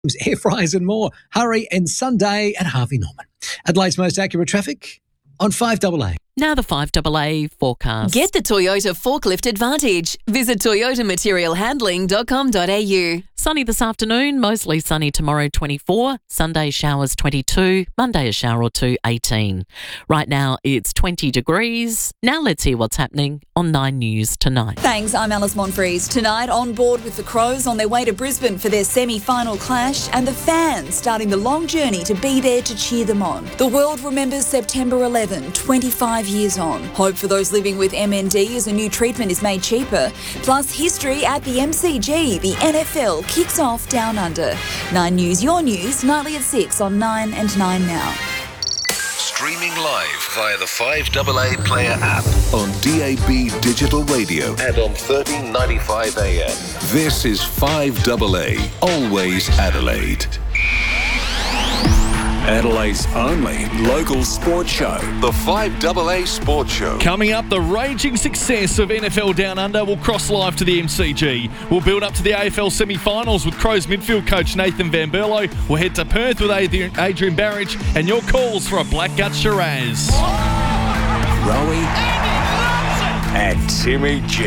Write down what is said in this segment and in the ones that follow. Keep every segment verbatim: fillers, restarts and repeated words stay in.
air fryers and more. Hurry and Sunday at Harvey Norman. Adelaide's most accurate traffic on five double A. Now the five double A forecast. Get the Toyota Forklift Advantage. Visit toyota material handling dot com dot a u. Sunny this afternoon, mostly sunny tomorrow, twenty-four. Sunday showers, twenty-two. Monday a shower or two, eighteen. Right now it's twenty degrees. Now let's hear what's happening on Nine News tonight. Thanks, I'm Alice Monfries. Tonight on board with the Crows on their way to Brisbane for their semi-final clash, and the fans starting the long journey to be there to cheer them on. The world remembers September eleventh, twenty-five years on. Hope for those living with M N D as a new treatment is made cheaper. Plus history at the M C G. The N F L kicks off down under. Nine News, your news, nightly at six on Nine and Nine Now. Streaming live via the five double A Player app on D A B Digital Radio and on thirteen ninety-five A M. This is five double A, always Adelaide. Adelaide's only local sports show, the five double A Sports Show. Coming up, the raging success of N F L Down Under will cross live to the M C G. We'll build up to the A F L semi-finals with Crows midfield coach Nathan Van Berlo. We'll head to Perth with Adrian Barrage and your calls for a Blackgut Shiraz. Rowie and Timmy G.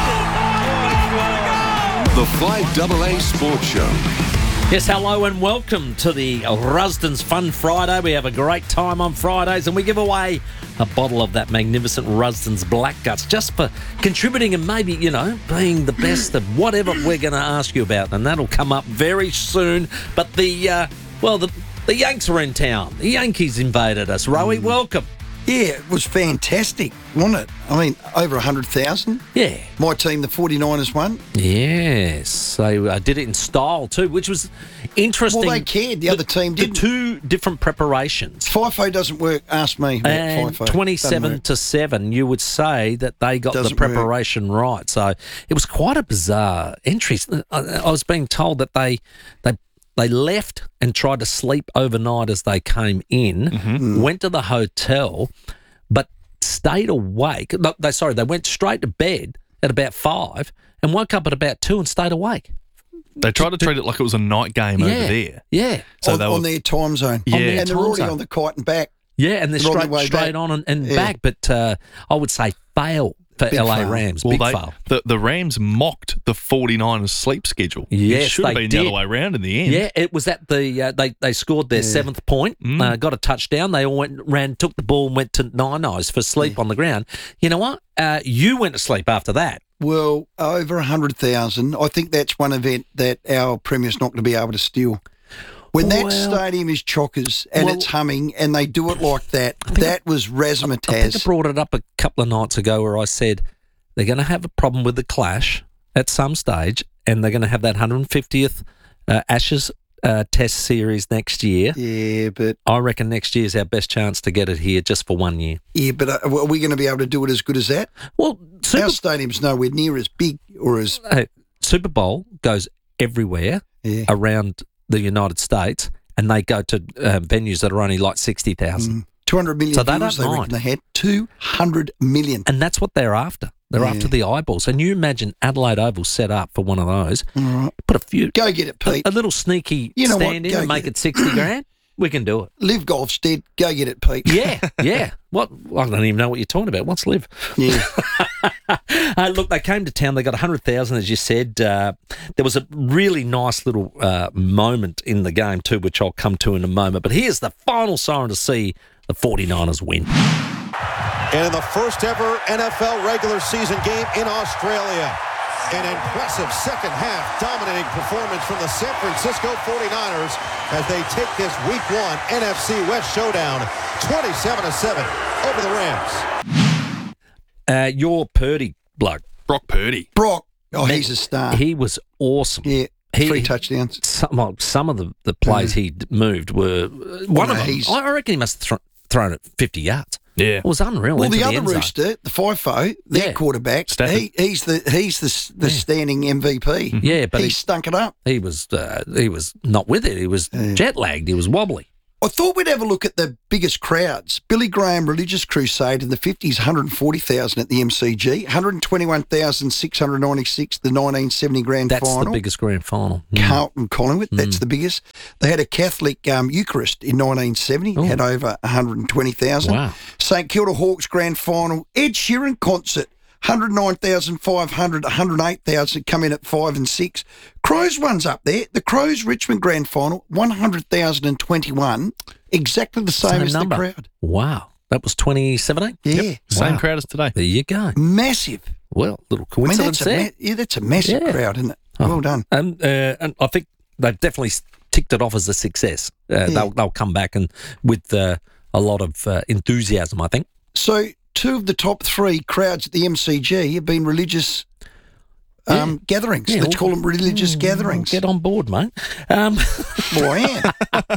The five double A Sports Show. Yes, hello and welcome to the Rusden's Fun Friday. We have a great time on Fridays and we give away a bottle of that magnificent Rusden's Black Guts just for contributing and maybe, you know, being the best of whatever we're going to ask you about. And that'll come up very soon. But the, uh, well, the, the Yanks are in town. The Yankees invaded us. Rowie, mm. welcome. Yeah, it was fantastic, wasn't it? I mean, over one hundred thousand. Yeah. My team, the forty-niners, won. Yes. They uh, did it in style too, which was interesting. Well, they cared. The, the other team didn't. The two different preparations. FIFO doesn't work. Ask me about and FIFO. twenty-seven to seven, you would say that they got doesn't the preparation work. right. So it was quite a bizarre entry. I, I was being told that they they They left and tried to sleep overnight as they came in, mm-hmm. went to the hotel, but stayed awake. No, they sorry, they went straight to bed at about five and woke up at about two and stayed awake. They tried to treat it like it was a night game yeah, over there. Yeah. So on, they were, on their time zone. Yeah. And they're already zone. on the kite and back. Yeah, and they're, they're straight, straight on and, and yeah. back. But uh, I would say fail for Big L A fail. Rams. Well, Big they, fail. The, the Rams mocked the forty-niners sleep schedule. Yes, it should have they been did. the other way around in the end. Yeah, it was at the uh, they they scored their yeah. seventh point, mm. uh, got a touchdown. They all went ran, took the ball, and went to nine eyes for sleep yeah. on the ground. You know what? Uh, you went to sleep after that. Well, over a hundred thousand. I think that's one event that our premier's not going to be able to steal. When that well, stadium is chockers and well, it's humming and they do it like that, that was razzmatazz. I, I think I brought it up a couple of nights ago where I said they're going to have a problem with the clash at some stage and they're going to have that one hundred fiftieth uh, Ashes uh, Test Series next year. Yeah, but... I reckon next year's our best chance to get it here just for one year. Yeah, but uh, are we going to be able to do it as good as that? Well, Super... our stadium's nowhere near as big or as... Hey, Super Bowl goes everywhere yeah. around the United States, and they go to uh, venues that are only like sixty thousand. Mm. two hundred million so they viewers, don't they mind. reckon they had. two hundred million. And that's what they're after. They're yeah. after the eyeballs. And you imagine Adelaide Oval set up for one of those. All right. Put a few... Go get it, Pete. A, a little sneaky you know stand what? in Go and make it sixty grand. We can do it. Live Golf's dead. Go get it, Pete. Yeah, yeah. What? I don't even know what you're talking about. What's Live? Yeah. uh, look, they came to town. They got one hundred thousand, as you said. Uh, there was a really nice little uh, moment in the game too, which I'll come to in a moment. But here's the final siren to see the forty-niners win. And in the first ever N F L regular season game in Australia, an impressive second half dominating performance from the San Francisco forty-niners as they take this week one N F C West showdown twenty-seven to seven over the Rams. Uh, your Purdy bloke. Brock Purdy. Brock. Oh, he's a star. He was awesome. Yeah. He, Three touchdowns. Some, well, some of the, the plays Mm. he moved were... Uh, one no, of them, he's- I reckon he must have thro- thrown it fifty yards. Yeah. It was unreal. Well, into the the other end zone. rooster, the FIFO, their Yeah. quarterback, Stafford. he, he's the he's the the Yeah. standing M V P. Yeah, but he, he, stunk it up. he was uh, he was not with it. He was Yeah. jet lagged. He was wobbly. I thought we'd have a look at the biggest crowds. Billy Graham Religious Crusade in the fifties, one hundred forty thousand at the M C G, one hundred twenty-one thousand six hundred ninety-six, the nineteen seventy grand That's final. the biggest grand final. Mm. Carlton Collingwood, that's the biggest. They had a Catholic um, Eucharist in nineteen seventy, Ooh. had over one hundred twenty thousand. Wow. St Kilda Hawks grand final. Ed Sheeran concert, one hundred nine thousand five hundred, one hundred eight thousand come in at five and six. Crows one's up there. The Crows Richmond grand final, one hundred thousand twenty-one. Exactly the same, Same as number. the crowd. Wow. That was twenty seventeen? Yeah. Yep. Same Wow. crowd as today. There you go. Massive. Well, little I mean, coincidence that's a, there. ma- yeah, that's a massive Yeah. crowd, isn't it? Oh. Well done. Um, uh, and I think they've definitely ticked it off as a success. Uh, they'll, they'll come back and with uh, a lot of uh, enthusiasm, I think. So two of the top three crowds at the M C G have been religious um, Yeah. gatherings. Yeah, Let's well- call them religious gatherings. Get on board, mate. Um, Well, I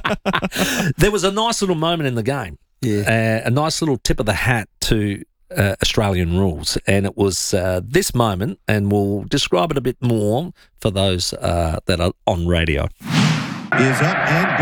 am. there was a nice little moment in the game. Yeah. Uh, a nice little tip of the hat to uh, Australian rules. And it was uh, this moment, and we'll describe it a bit more for those uh, that are on radio. Is up and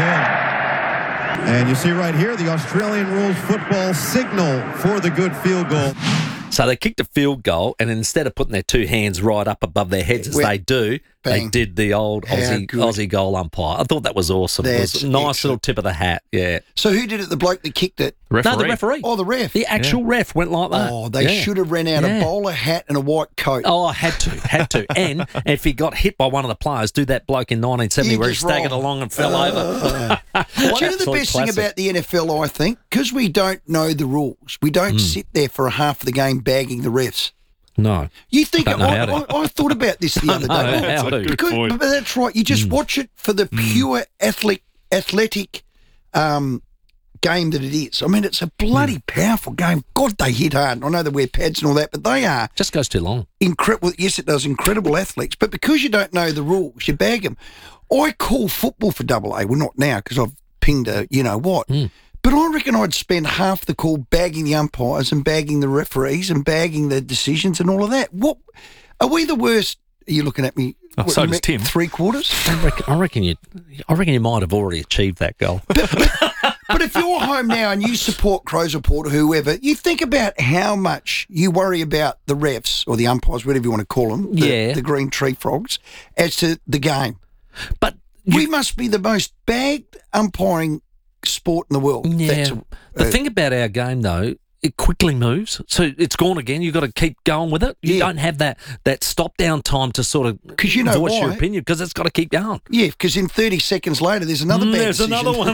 good. And you see right here the Australian rules football signal for the good field goal. So they kicked a field goal, and instead of putting their two hands right up above their heads as Went- they do, bang. they did the old How Aussie good. Aussie goal umpire. I thought that was awesome. it That's was a nice excellent. little tip of the hat. Yeah. So who did it? The bloke that kicked it? Referee. No, the referee. Oh, the ref. The actual ref went like that. Oh, they Yeah. should have ran out Yeah. a bowler hat and a white coat. Oh, I had to, had to. And if he got hit by one of the players, do that bloke in nineteen seventy You where he just staggered roll. along and fell over. Do you know the absolute best thing classic. about the N F L, I think? Because we don't know the rules. We don't sit there for a half of the game bagging the refs. No. You think, Don't know I, how to. I, I thought about this the other know day. how Oh, to. Good because- point. but that's right. You just watch it for the pure athletic, athletic um, game that it is. I mean, it's a bloody powerful game. God, they hit hard. I know they wear pads and all that, but they are Just goes too long. incredible. Yes, it does. Incredible athletes. But because you don't know the rules, you bag them. I call football for double A. Well, not now because I've pinged a you know what. But I reckon I'd spend half the call bagging the umpires and bagging the referees and bagging the decisions and all of that. What are we the worst? Are you looking at me? Oh, what, so you does me- Tim. Three quarters. I reckon, I reckon you. I reckon you might have already achieved that goal. But if you're home now and you support Crows Report or whoever, you think about how much you worry about the refs or the umpires, whatever you want to call them, the, Yeah. the green tree frogs, as to the game. But We must be the most bagged umpiring sport in the world. yeah, That's, the uh, thing about our game though, it quickly moves. So it's gone again. You've got to keep going with it. You Yeah. don't have that that stop down time to sort of 'Cause you know voice your why? opinion because it's got to keep going. yeah, because in thirty seconds later, there's another Mm, bad There's decision. another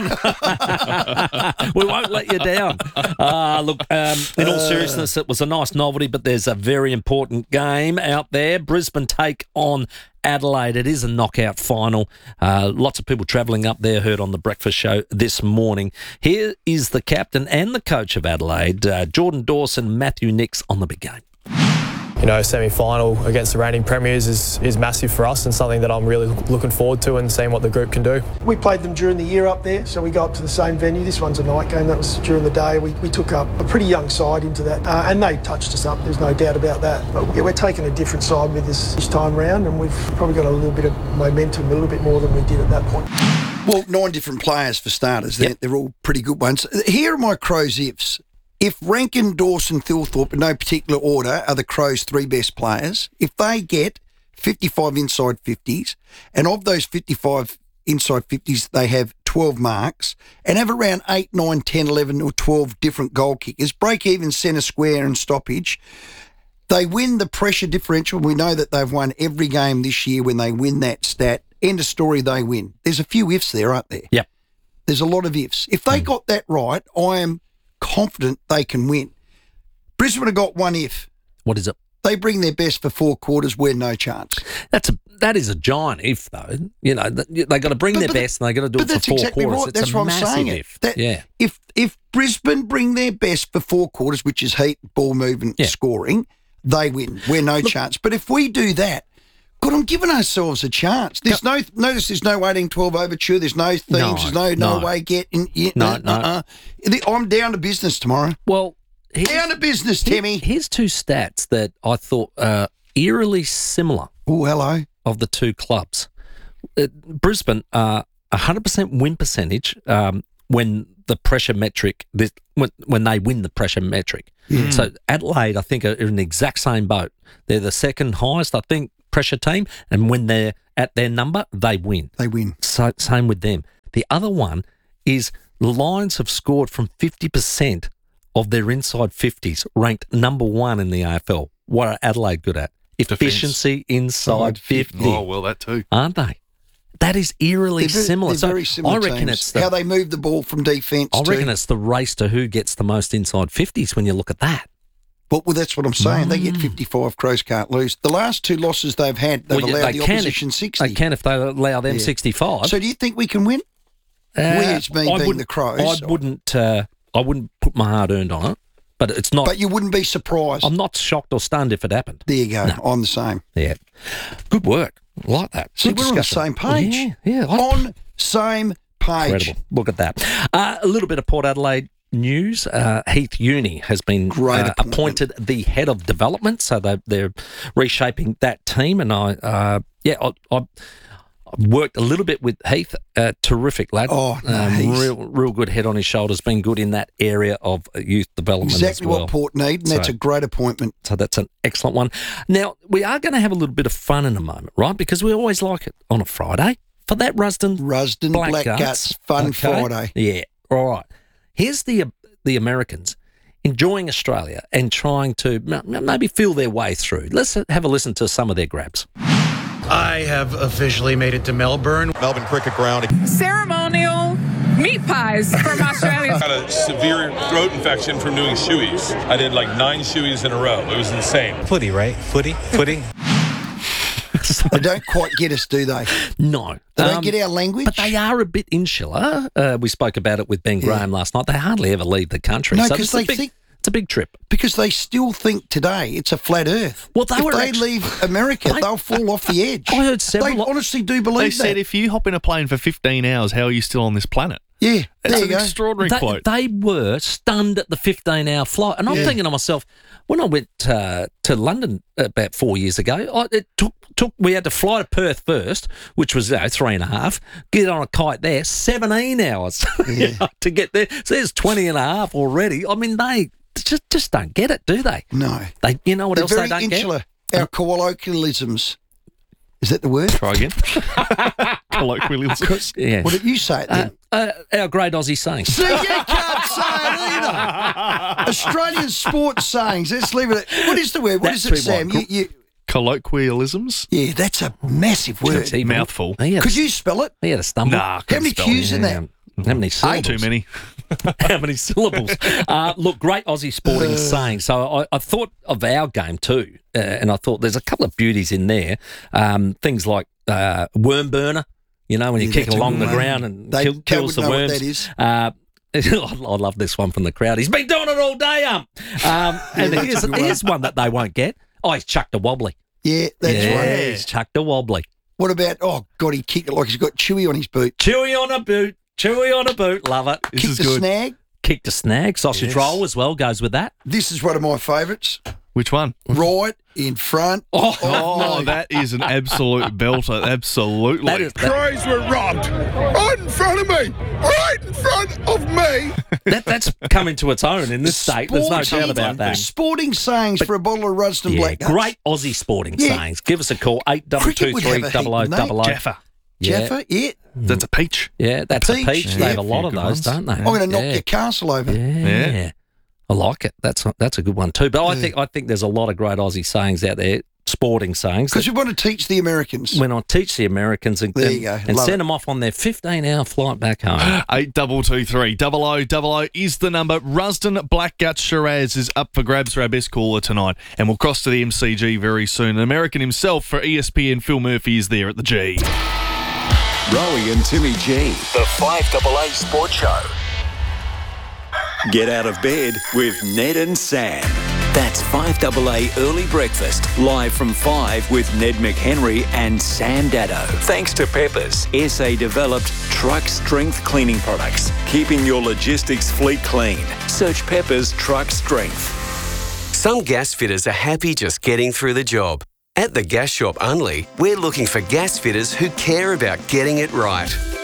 one. We won't let you down. Uh, look, um, in all seriousness, it was a nice novelty, but there's a very important game out there. Brisbane take on Adelaide. It is a knockout final. Uh, lots of people travelling up there, heard on the breakfast show this morning. Here is the captain and the coach of Adelaide, uh, Jordan Dawson, Matthew Nix on the big game. You know, semi-final against the reigning premiers is, is massive for us and something that I'm really looking forward to and seeing what the group can do. We played them during the year up there, so we go up to the same venue. This one's a night game. That was during the day. We, we took up a pretty young side into that, uh, and they touched us up. There's no doubt about that. But yeah, we're taking a different side with us this time round, and we've probably got a little bit of momentum, a little bit more than we did at that point. Well, nine different players for starters. They're, they're all pretty good ones. Here are my Crows ifs. If Rankin, Dawson, Thilthorpe, in no particular order, are the Crows' three best players, if they get fifty-five inside fifties, and of those fifty-five inside fifties, they have twelve marks, and have around eight, nine, ten, eleven or twelve different goal kickers, break even centre square and stoppage, they win the pressure differential. We know that they've won every game this year when they win that stat. End of story, they win. There's a few ifs there, aren't there? Yep. There's a lot of ifs. If they got that right, I am confident they can win. Brisbane have got one if. What is it? They bring their best for four quarters, we're no chance. That's a that is a giant if though. You know they got to bring But- their but- best and they got to do but it for that's four exactly quarters. right. It's That's a what I'm massive saying. if. That yeah. If if Brisbane bring their best for four quarters, which is heat, ball movement, Yeah. scoring, they win. We're no chance. But if we do that, God, I'm giving ourselves a chance. There's no notice. There's no eighteen twelve overture. There's no themes. No, there's no no, no. way getting. Yeah, No, uh, no. uh-uh. The- I'm down to business tomorrow. Well, here's, Down to business, Timmy. here's two stats that I thought are eerily similar Oh, hello. of the two clubs. Uh, Brisbane are one hundred percent win percentage um, when the pressure metric, this, when, when they win the pressure metric. Yeah. So Adelaide, I think, are in the exact same boat. They're the second highest, I think, pressure team, and when they're at their number, they win. They win. So same with them. The other one is the Lions have scored from fifty percent of their inside fifties, ranked number one in the A F L. What are Adelaide good at? Efficiency inside fifty. Oh, well, that too. Aren't they? That is eerily They're very, similar. They're So very similar I reckon teams. it's the, how they move the ball from defence. I reckon to, it's the race to who gets the most inside fifties when you look at that. Well, well that's what I'm saying. Mm. They get fifty-five. Crows can't lose. The last two losses they've had, they've Well, yeah, allowed they the can opposition if, sixty. They can if they allow them Yeah. sixty-five. So do you think we can win? Uh, we, it's me I being wouldn't- the Crows. I wouldn't. Uh, I wouldn't put my hard earned on it, but it's not. But you wouldn't be surprised. I'm not shocked or stunned if it happened. There you go. No. I'm the same. Yeah, good work. I like that. See, Good we're on the discussion. same page. Yeah, yeah. I- On same page. Incredible. Look at that. Uh, a little bit of Port Adelaide news. Uh, Heath Uni has been Great uh, appointment. appointed the head of development, so they, they're reshaping that team. And I, uh, yeah, I, I I've worked a little bit with Heath. Uh, terrific lad. Oh, no, um, he's- real, real good head on his shoulders. Been good in that area of youth development Exactly as well. what Port need, and that's So- a great appointment. So that's an excellent one. Now, we are going to have a little bit of fun in a moment, right? Because we always like it on a Friday for that Rusden Rusden Black, Black Guts. Guts Fun Okay. Friday. Yeah, all right. Here's the the Americans enjoying Australia and trying to m- maybe feel their way through. Let's have a listen to some of their grabs. I have officially made it to Melbourne. Melbourne Cricket Ground. Ceremonial meat pies from Australia. I had a severe throat infection from doing shoeies. I did like nine shoeies in a row. It was insane. Footy, right? Footy? Footy? They don't quite get us, do they? No. They don't Um, get our language. But they are a bit insular. Uh, we spoke about it with Ben Yeah. Graham last night. They hardly ever leave the country. No, so 'cause it's a they big, think- it's a big trip. Because they still think today it's a flat Earth. Well, they if were they actually- leave America, I- they'll fall off the edge. I heard several. They honestly do believe They that. said if you hop in a plane for fifteen hours, how are you still on this planet? yeah, That's there an you go. extraordinary They, quote. they were stunned at the fifteen-hour flight. And I'm Yeah. thinking to myself, when I went uh, to London about four years ago, I, it took took we had to fly to Perth first, which was you know, three and a half, get on a kite there, seventeen hours you know, to get there. So there's twenty and a half already. I mean, they just just don't get it, do they? No. They, you know what They're else very they don't insular. Our colloquialisms. Is that the word? Try again. Colloquialism. Because- get? Yeah. What did you say it then? Uh, uh, our great Aussie saying. See, you can't say it either. Australian sports sayings. Let's leave it at. What is the word? What That's is it, what we Sam? want. You, you, Colloquialisms. yeah, that's a massive word. He- Mouthful. He had, Could a, you spell it? he had a stumble. Nah, How couldn't many spell Q's it. in that? How many syllables? Too many. How many syllables? Uh, look, great Aussie sporting saying. So I, I thought of our game too, uh, and I thought there's a couple of beauties in there. Um, things like uh, worm burner, you know, when you Yeah, kick that's a along good the one. ground and They- kill, they kills would the know what worms. that is. Uh, I love this one from the crowd. He's been doing it all day, um. um and that's here's, a good one. here's one that they won't get. Oh, he's chucked a wobbly. Yeah, that's yeah, right. he's chucked a wobbly. What about, oh, God, he kicked it like he's got Chewy on his boot. Chewy on a boot. Chewy on a boot. Love it. This Kicked is the good. snag. Kicked a snag. Sausage Yes. roll as well goes with that. This is one of my favourites. Which one? Right in front. Oh, Oh, that is an absolute belter. Absolutely. that is, that, Crows were robbed right in front of me, right in front of me. that, that's coming to its own in this state. There's no Sporting- doubt about that. Sporting sayings for a bottle of Rusden Yeah, Black Guts. great Aussie sporting Yeah. sayings. Give us a call, eight double Cricket two would three have a heap, double o wouldn't they? double o. Jaffa. Yeah, Jaffa, yeah. That's a peach. yeah, that's a Peach, peach. yeah. They have a Few lot of good those, ones. don't they? I'm going to knock yeah. your castle over. Yeah. Yeah. I like it. That's a, that's a good one too. But I Yeah. think I think there's a lot of great Aussie sayings out there, sporting sayings. Because that we want to teach the Americans. when I teach the Americans and, There and, you go. and Love send it. them off on their fifteen-hour flight back home. Eight double two three double o double o is the number. Rusden Black Guts Shiraz is up for grabs for our best caller tonight, and we'll cross to the M C G very soon. An American himself for E S P N, Phil Murphy, is there at the G. Rowie and Timmy G, the five double A Sports Show. Get out of bed with Ned and Sam. That's five double A Early Breakfast, live from five with Ned McHenry and Sam Daddo. Thanks to Peppers, S A-developed truck strength cleaning products, keeping your logistics fleet clean. Search Peppers Truck Strength. Some gas fitters are happy just getting through the job. At the Gas Shop Unley, we're looking for gas fitters who care about getting it right.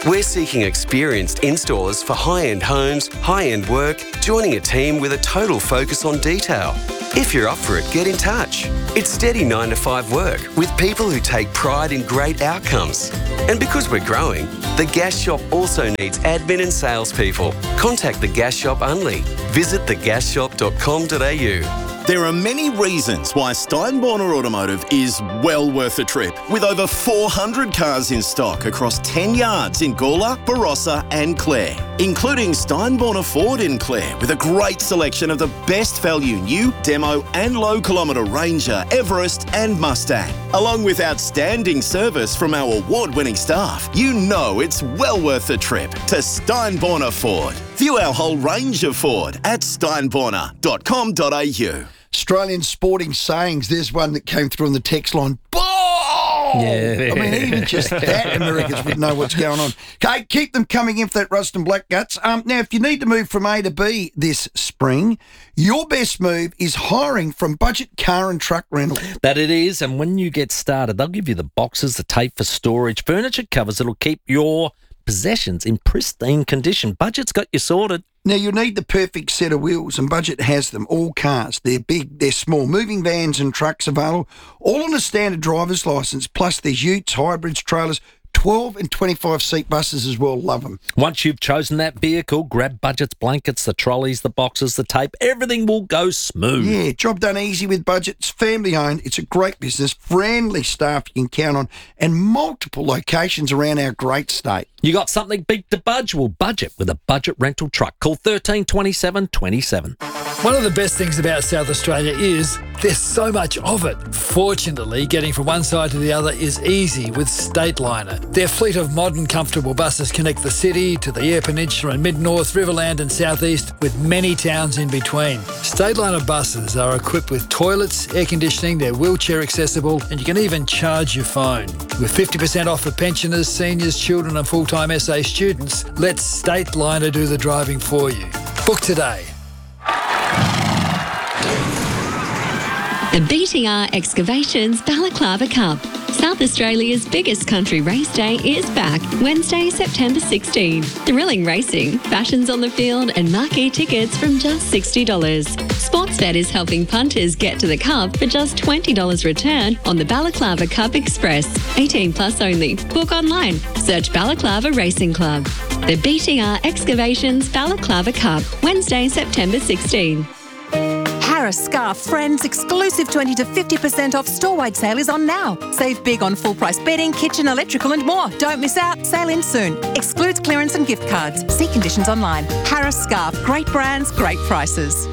We're seeking experienced installers for high-end homes, high-end work, joining a team with a total focus on detail. If you're up for it, get in touch. It's steady nine to five work with people who take pride in great outcomes. And because we're growing, the Gas Shop also needs admin and salespeople. Contact the Gas Shop only. Visit the gas shop dot com dot a u. There are many reasons why Steinborner Automotive is well worth a trip. With over four hundred cars in stock across ten yards in Gawler, Barossa and Clare, including Steinborner Ford in Clare with a great selection of the best value new, demo and low kilometre Ranger, Everest and Mustang. Along with outstanding service from our award-winning staff, you know it's well worth a trip to Steinborner Ford. View our whole range of Ford at steinborner dot com dot a u. Australian sporting sayings. There's one that came through on the text line. Ball! Yeah. I mean, even just that, Americans would know what's going on. Okay, keep them coming in for that Rusden Black Guts. Um, now, if you need to move from A to B this spring, your best move is hiring from Budget Car and Truck Rental. That it is, and when you get started, they'll give you the boxes, the tape for storage, furniture covers that'll keep your possessions in pristine condition. Budget's got you sorted. Now, you'll need the perfect set of wheels, and Budget has them. All cars. They're big, they're small. Moving vans and trucks available, all on a standard driver's licence. Plus, there's utes, hybrids, trailers, twelve and twenty-five seat buses as well. Love them. Once you've chosen that vehicle, grab Budget's blankets, the trolleys, the boxes, the tape. Everything will go smooth. Yeah, job done easy with Budget. It's family owned. It's a great business. Friendly staff you can count on, and multiple locations around our great state. You got something big to budge? Well, budget with a Budget rental truck. Call thirteen twenty-seven twenty-seven. One of the best things about South Australia is there's so much of it. Fortunately, getting from one side to the other is easy with Stateliner. Their fleet of modern, comfortable buses connect the city to the Eyre Peninsula and Mid-North, Riverland and South East, with many towns in between. Stateliner buses are equipped with toilets, air conditioning, they're wheelchair accessible, and you can even charge your phone. With fifty percent off for pensioners, seniors, children and full-time S A students, let Stateliner do the driving for you. Book today. The B T R Excavations Balaclava Cup. South Australia's biggest country race day is back, Wednesday, September sixteenth. Thrilling racing, fashions on the field and marquee tickets from just sixty dollars. Sportsbet is helping punters get to the Cup for just twenty dollars return on the Balaclava Cup Express. eighteen plus only. Book online. Search Balaclava Racing Club. The B T R Excavations Balaclava Cup, Wednesday, September sixteenth. Harris Scarf Friends exclusive twenty to fifty percent off store-wide sale is on now. Save big on full-price bedding, kitchen, electrical and more. Don't miss out. Sale ends soon. Excludes clearance and gift cards. See conditions online. Harris Scarf. Great brands, great prices.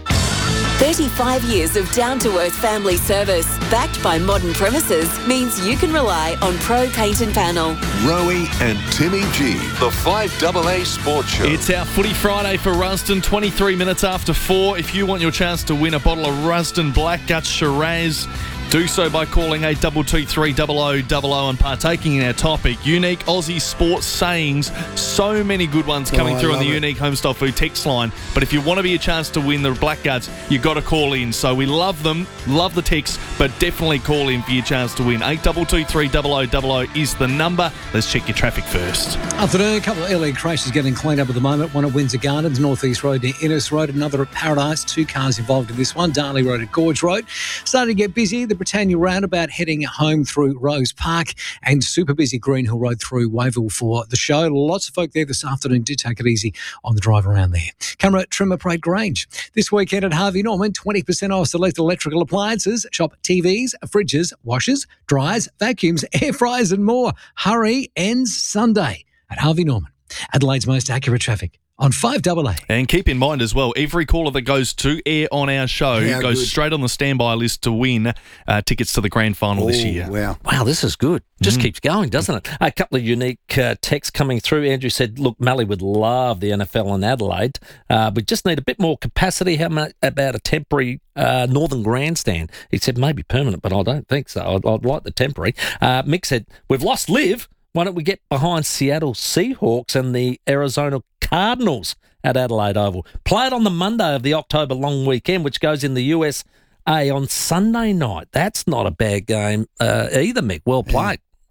thirty-five years of down-to-earth family service, backed by modern premises, means you can rely on Pro Paint and Panel. Rowie and Timmy G, the five double A Sports Show. It's our Footy Friday for Rusden, twenty-three minutes after four. If you want your chance to win a bottle of Rusden Black Guts Shiraz, do so by calling eight two two three zero zero zero zero and partaking in our topic, Unique Aussie Sports Sayings. So many good ones coming Oh, I through on the love it. Unique Homestyle Food text line. But if you want to be a chance to win the Black Guts, you've got to call in. So we love them, love the texts, but definitely call in for your chance to win. eight two two three zero zero zero zero is the number. Let's check your traffic first. Afternoon, a couple of early crashes getting cleaned up at the moment. One at Windsor Gardens, North East Road near Innes Road. Another at Paradise. Two cars involved in this one. Darley Road at Gorge Road. Starting to get busy. The Britannia Roundabout heading home through Rose Park, and super busy Greenhill Road through Wavell for the show. Lots of folk there this afternoon. Do take it easy on the drive around there. Camera Trimmer Parade Grange. This weekend at Harvey Norman, twenty percent off select electrical appliances. Shop T Vs, fridges, washers, dryers, vacuums, air fryers and more. Hurry, ends Sunday at Harvey Norman. Adelaide's most accurate traffic on five double A. And keep in mind as well, every caller that goes to air on our show How goes good. straight on the standby list to win uh, tickets to the grand final this Oh, year. wow. Wow, this is good. Just Mm. keeps going, doesn't it? A couple of unique uh, texts coming through. Andrew said, look, Mally would love the N F L in Adelaide. Uh, we just need a bit more capacity. How much about a temporary uh, Northern Grandstand? He said, maybe permanent, but I don't think so. I'd, I'd like the temporary. Uh, Mick said, we've lost Liv. Why don't we get behind Seattle Seahawks and the Arizona Cardinals at Adelaide Oval? Play it on the Monday of the October long weekend, which goes in the U S A on Sunday night. That's not a bad game uh, either, Mick. Well played.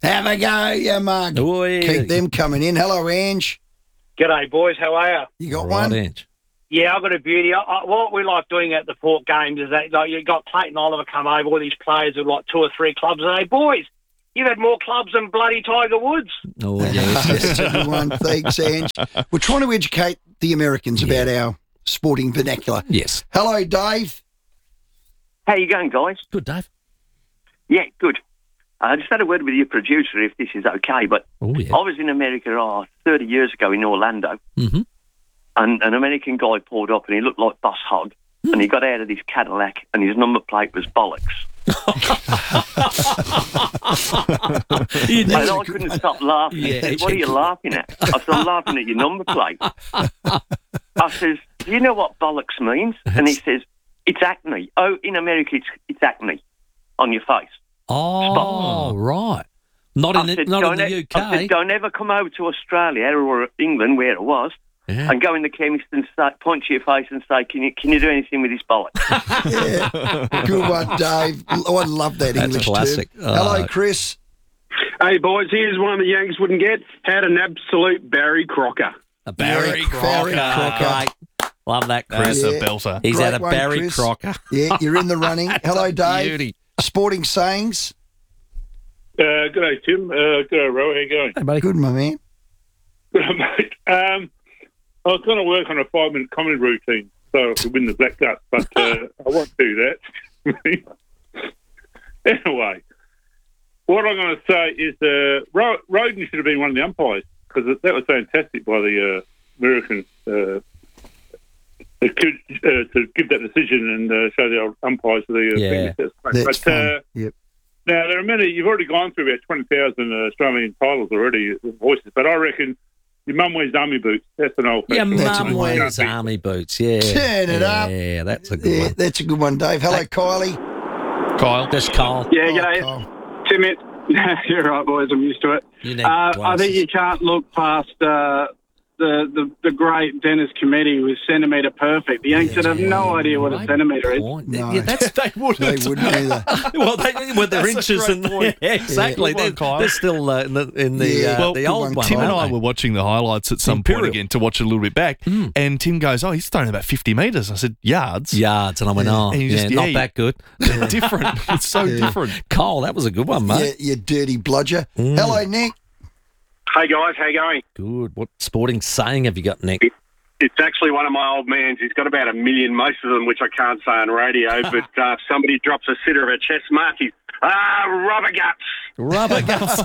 Have a go, you mug. Oi. Keep them coming in. Hello, Ange. G'day, boys. How are you? You got Right, one? Ange. Yeah, I've got a beauty. I, I, what we like doing at the Port games is that like, you got Clayton Oliver come over, all these players with like two or three clubs, and they, boys, you've had more clubs than bloody Tiger Woods. Oh, yes. That's a good one. Thanks, Ange. We're trying to educate the Americans Yeah. about our sporting vernacular. Yes. Hello, Dave. How you going, guys? Good, Dave. Yeah, good. I just had a word with your producer if this is okay, but Oh, yeah. I was in America oh, thirty years ago in Orlando, Mm-hmm. and an American guy pulled up and he looked like Boss Hogg, and he got out of his Cadillac and his number plate was bollocks. You And never- I couldn't stop laughing. Yeah, He said, what are you laughing at? I said, I'm laughing at your number plate. I says, do you know what bollocks means? And he says, it's acne. Oh, in America, it's, it's acne on your face. Oh, right. Not in I the, said, not in don't the e- U K. I said, don't ever come over to Australia or England, where it was, Yeah. and go in the chemist and say, point to your face and say, can you can you do anything with this bollock? Yeah. Good one, Dave. Oh, I love that That's English classic. term. Hello, Uh, Chris. Hey, boys, here's one the Yanks wouldn't get. Had an absolute Barry Crocker. A Barry Yeah, Crocker. Barry Crocker. Great. Love that, Chris. That's Yeah. a belter. He's Great had a one, Barry Chris. Crocker. Yeah, you're in the running. Hello, Dave. Beauty. Sporting sayings. Uh, good day, Tim. Uh, good day, Ro. How you going? Hey, buddy. Good, my man. Good, mate. Um, I was going to work on a five-minute comedy routine so I could win the Black Guts, but uh, I won't do that. Anyway, what I'm going to say is uh, Ro- Roden should have been one of the umpires because that was fantastic by the uh, Americans uh, uh, to give that decision and uh, show the umpires the uh, Yeah. thing. That's but fun. uh, Yep. now there are many. You've already gone through about twenty thousand uh, Australian titles already, uh, voices. But I reckon your mum wears army boots. That's an old. Your That's a mum good one. wears army boots, yeah. Turn it yeah, up. Yeah, that's a good Yeah, one. that's a good one, Dave. Hello, Kylie. Kyle. Just Kyle. Yeah, Oh, g'day. Kyle. Tim, it. You're right, boys. I'm used to it. You need Uh, I glasses. think you can't look past uh, the, the the great Dennis Committee with centimetre perfect. The Yanks would have no idea what a Great centimetre is. point. No. Yeah, that's They wouldn't. They wouldn't either. well, they well, they're That's a inches great and point. yeah, exactly. Good one, they're, Kyle. they're still uh, in the in the, Yeah. uh, Well, the good old one, one. Tim and aren't I they? were watching the highlights at some Imperial. point again to watch it a little bit back, Mm. and Tim goes, "Oh, he's thrown about fifty metres." I said, "Yards." yards, and I went, oh, And you yeah, just- not yeah, that good. different. It's so Yeah. different. Cole, that was a good one, Yeah, mate. you dirty bludger. Mm. Hello, Nick. Hey, guys. How you going? Good. What sporting saying have you got, Nick? It's actually one of my old man's. He's got about a million, most of them, which I can't say on radio, but uh, if somebody drops a sitter of a chest mark, he's, ah, rubber guts. Rubber guts.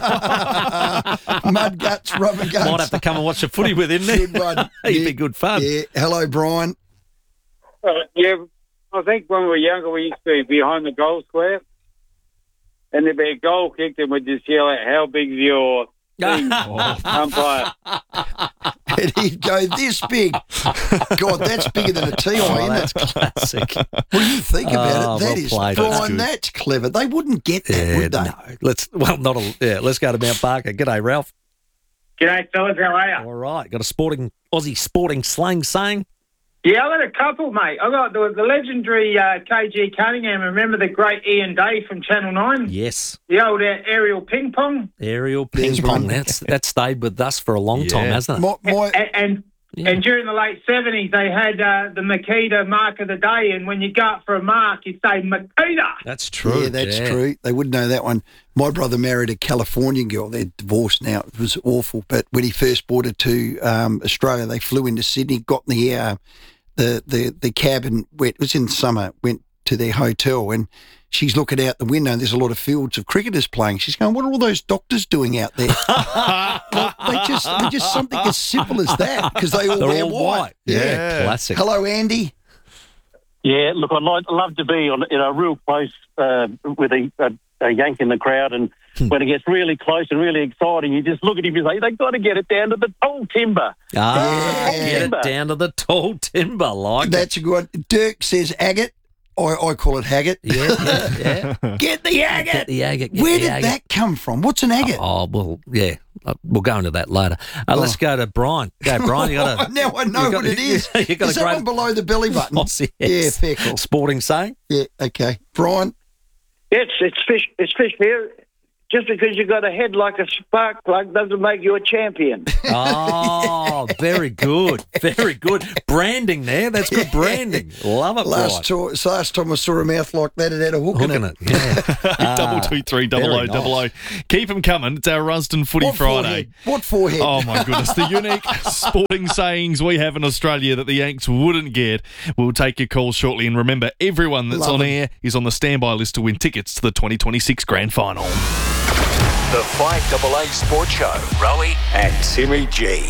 Mud guts, rubber guts. Might have to come and watch the footy with him, Nick. Good one. He'd Yeah, be good fun. Yeah. Hello, Brian. Uh, yeah, I think when we were younger, we used to be behind the goal square, and there'd be a goal kicked, and we'd just yell out, how big's your thing, umpire? And he'd go this big. God, that's bigger than a T I, Oh, isn't that's it? classic. When you think about Oh, it, that well is played. Brian, That's that's, good. clever. They wouldn't get that, Yeah, would they? no. Let's well, not a yeah. Let's go to Mount Barker. G'day, Ralph. G'day, fellas. How are you? All right, got a sporting Aussie sporting slang saying. Yeah, I got a couple, mate. I got the, the legendary uh, K G Cunningham. Remember the great Ian Day from Channel nine? Yes, The old uh, aerial ping pong. aerial ping There's pong. one. That's that stayed with us for a long time, Yeah. hasn't it? My, my, And, and, Yeah. and during the late seventies, they had uh, the Makita mark of the day. And when you go up for a mark, you say Makita. That's true. yeah, that's yeah. true. They wouldn't know that one. My brother married a Californian girl. They're divorced now. It was awful. But when he first brought her to um, Australia, they flew into Sydney, got in the uh, the the the cabin. Went, it was in summer. Went to their hotel and she's looking out the window and there's a lot of fields of cricketers playing. She's going, what are all those doctors doing out there? Well, they just they just something as simple as that because they all They're wear all white. white. Yeah, classic. Hello, Andy. Yeah, look, I'd like, love to be on you know real close uh, with a, a, a yank in the crowd, and when it gets really close and really exciting, you just look at him and say, they've got to get it down to the tall timber. Ah, Yeah. get it down to the tall timber, like That's a good one. Dirk says agate. I, I call it Haggett. Yeah, yeah, yeah. Get the agate. Get the agate. Get Where the did agate. that come from? What's an agate? Oh, well, yeah. Uh, We'll go into that later. Uh, Let's go to Brian. Go, Brian. You got a, now I know you got- what it is. You got is a that great one below the belly button? Aussie, Yeah, yes. fair call. Sporting saying. Yeah, okay. Brian. Yeah, it's, it's fish. It's fish here. just because you've got a head like a spark plug doesn't make you a champion. Oh, very good. Very good. Branding there. That's good branding. Love it, Last, Brian. to, last time I saw a mouth like that, it had a hook Hooking in it. it, yeah. Double two three double very o double o. Keep them coming. It's our Rusden Footy What Friday. forehead? What forehead? Oh my goodness, the unique sporting sayings we have in Australia that the Yanks wouldn't get. We'll take your calls shortly, and remember, everyone that's Love on it. air is on the standby list to win tickets to the twenty twenty-six Grand Final. The five double A Sports Show. Rowie and Timmy G.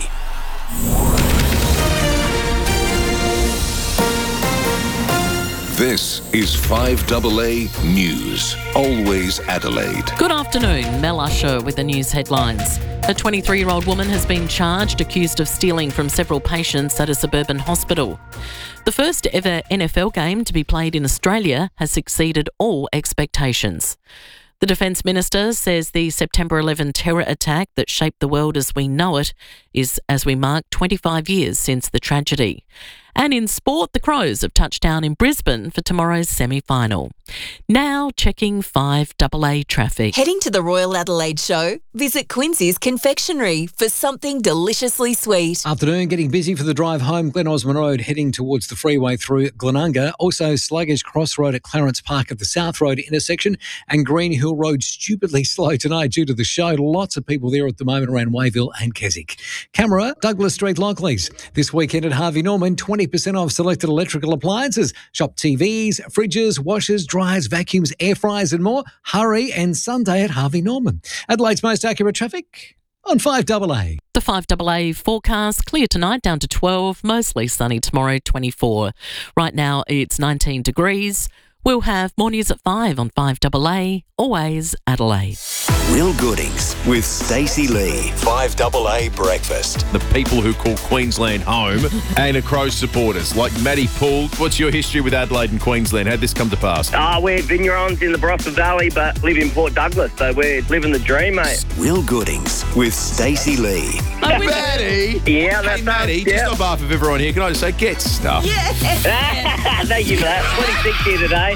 This is five double A News. Always Adelaide. Good afternoon, Mel Usher with the news headlines. A twenty-three-year-old woman has been charged, accused of stealing from several patients at a suburban hospital. The first ever N F L game to be played in Australia has exceeded all expectations. The Defence Minister says the September eleventh terror attack that shaped the world as we know it is as we mark twenty-five years since the tragedy. And in sport, the Crows have touched down in Brisbane for tomorrow's semi-final. Now checking five double A traffic. Heading to the Royal Adelaide Show? Visit Quincy's Confectionery for something deliciously sweet. Afternoon, getting busy for the drive home. Glen Osmond Road heading towards the freeway through Glenunga. Also, Sluggish Crossroad at Clarence Park at the South Road intersection. And Green Hill Road stupidly slow tonight due to the show. Lots of people there at the moment around Wayville and Keswick. Camera, Douglas Street Lockleys. This weekend at Harvey Norman, twenty percent off selected electrical appliances. Shop T Vs, fridges, washers, dryers, vacuums, air fryers and more. Hurry and Sunday at Harvey Norman. Adelaide's most accurate traffic on five double A. The five double A forecast, clear tonight down to twelve, mostly sunny tomorrow, twenty-four. Right now it's nineteen degrees. We'll have more news at five on five double A, always Adelaide. Will Goodings with Stacey Lee. five double A Breakfast. The people who call Queensland home and are Crows supporters, like Matty Poole. What's your history with Adelaide and Queensland? How'd this come to pass? Ah, we're Vignerons in the Barossa Valley, but live in Port Douglas, so we're living the dream, mate. Will Goodings with Stacey Lee. Oh, Matty! Yeah, hey, that's Matty, us, just yeah. on behalf of everyone here, can I just say, get stuffed. Thank you for that. twenty-six here today.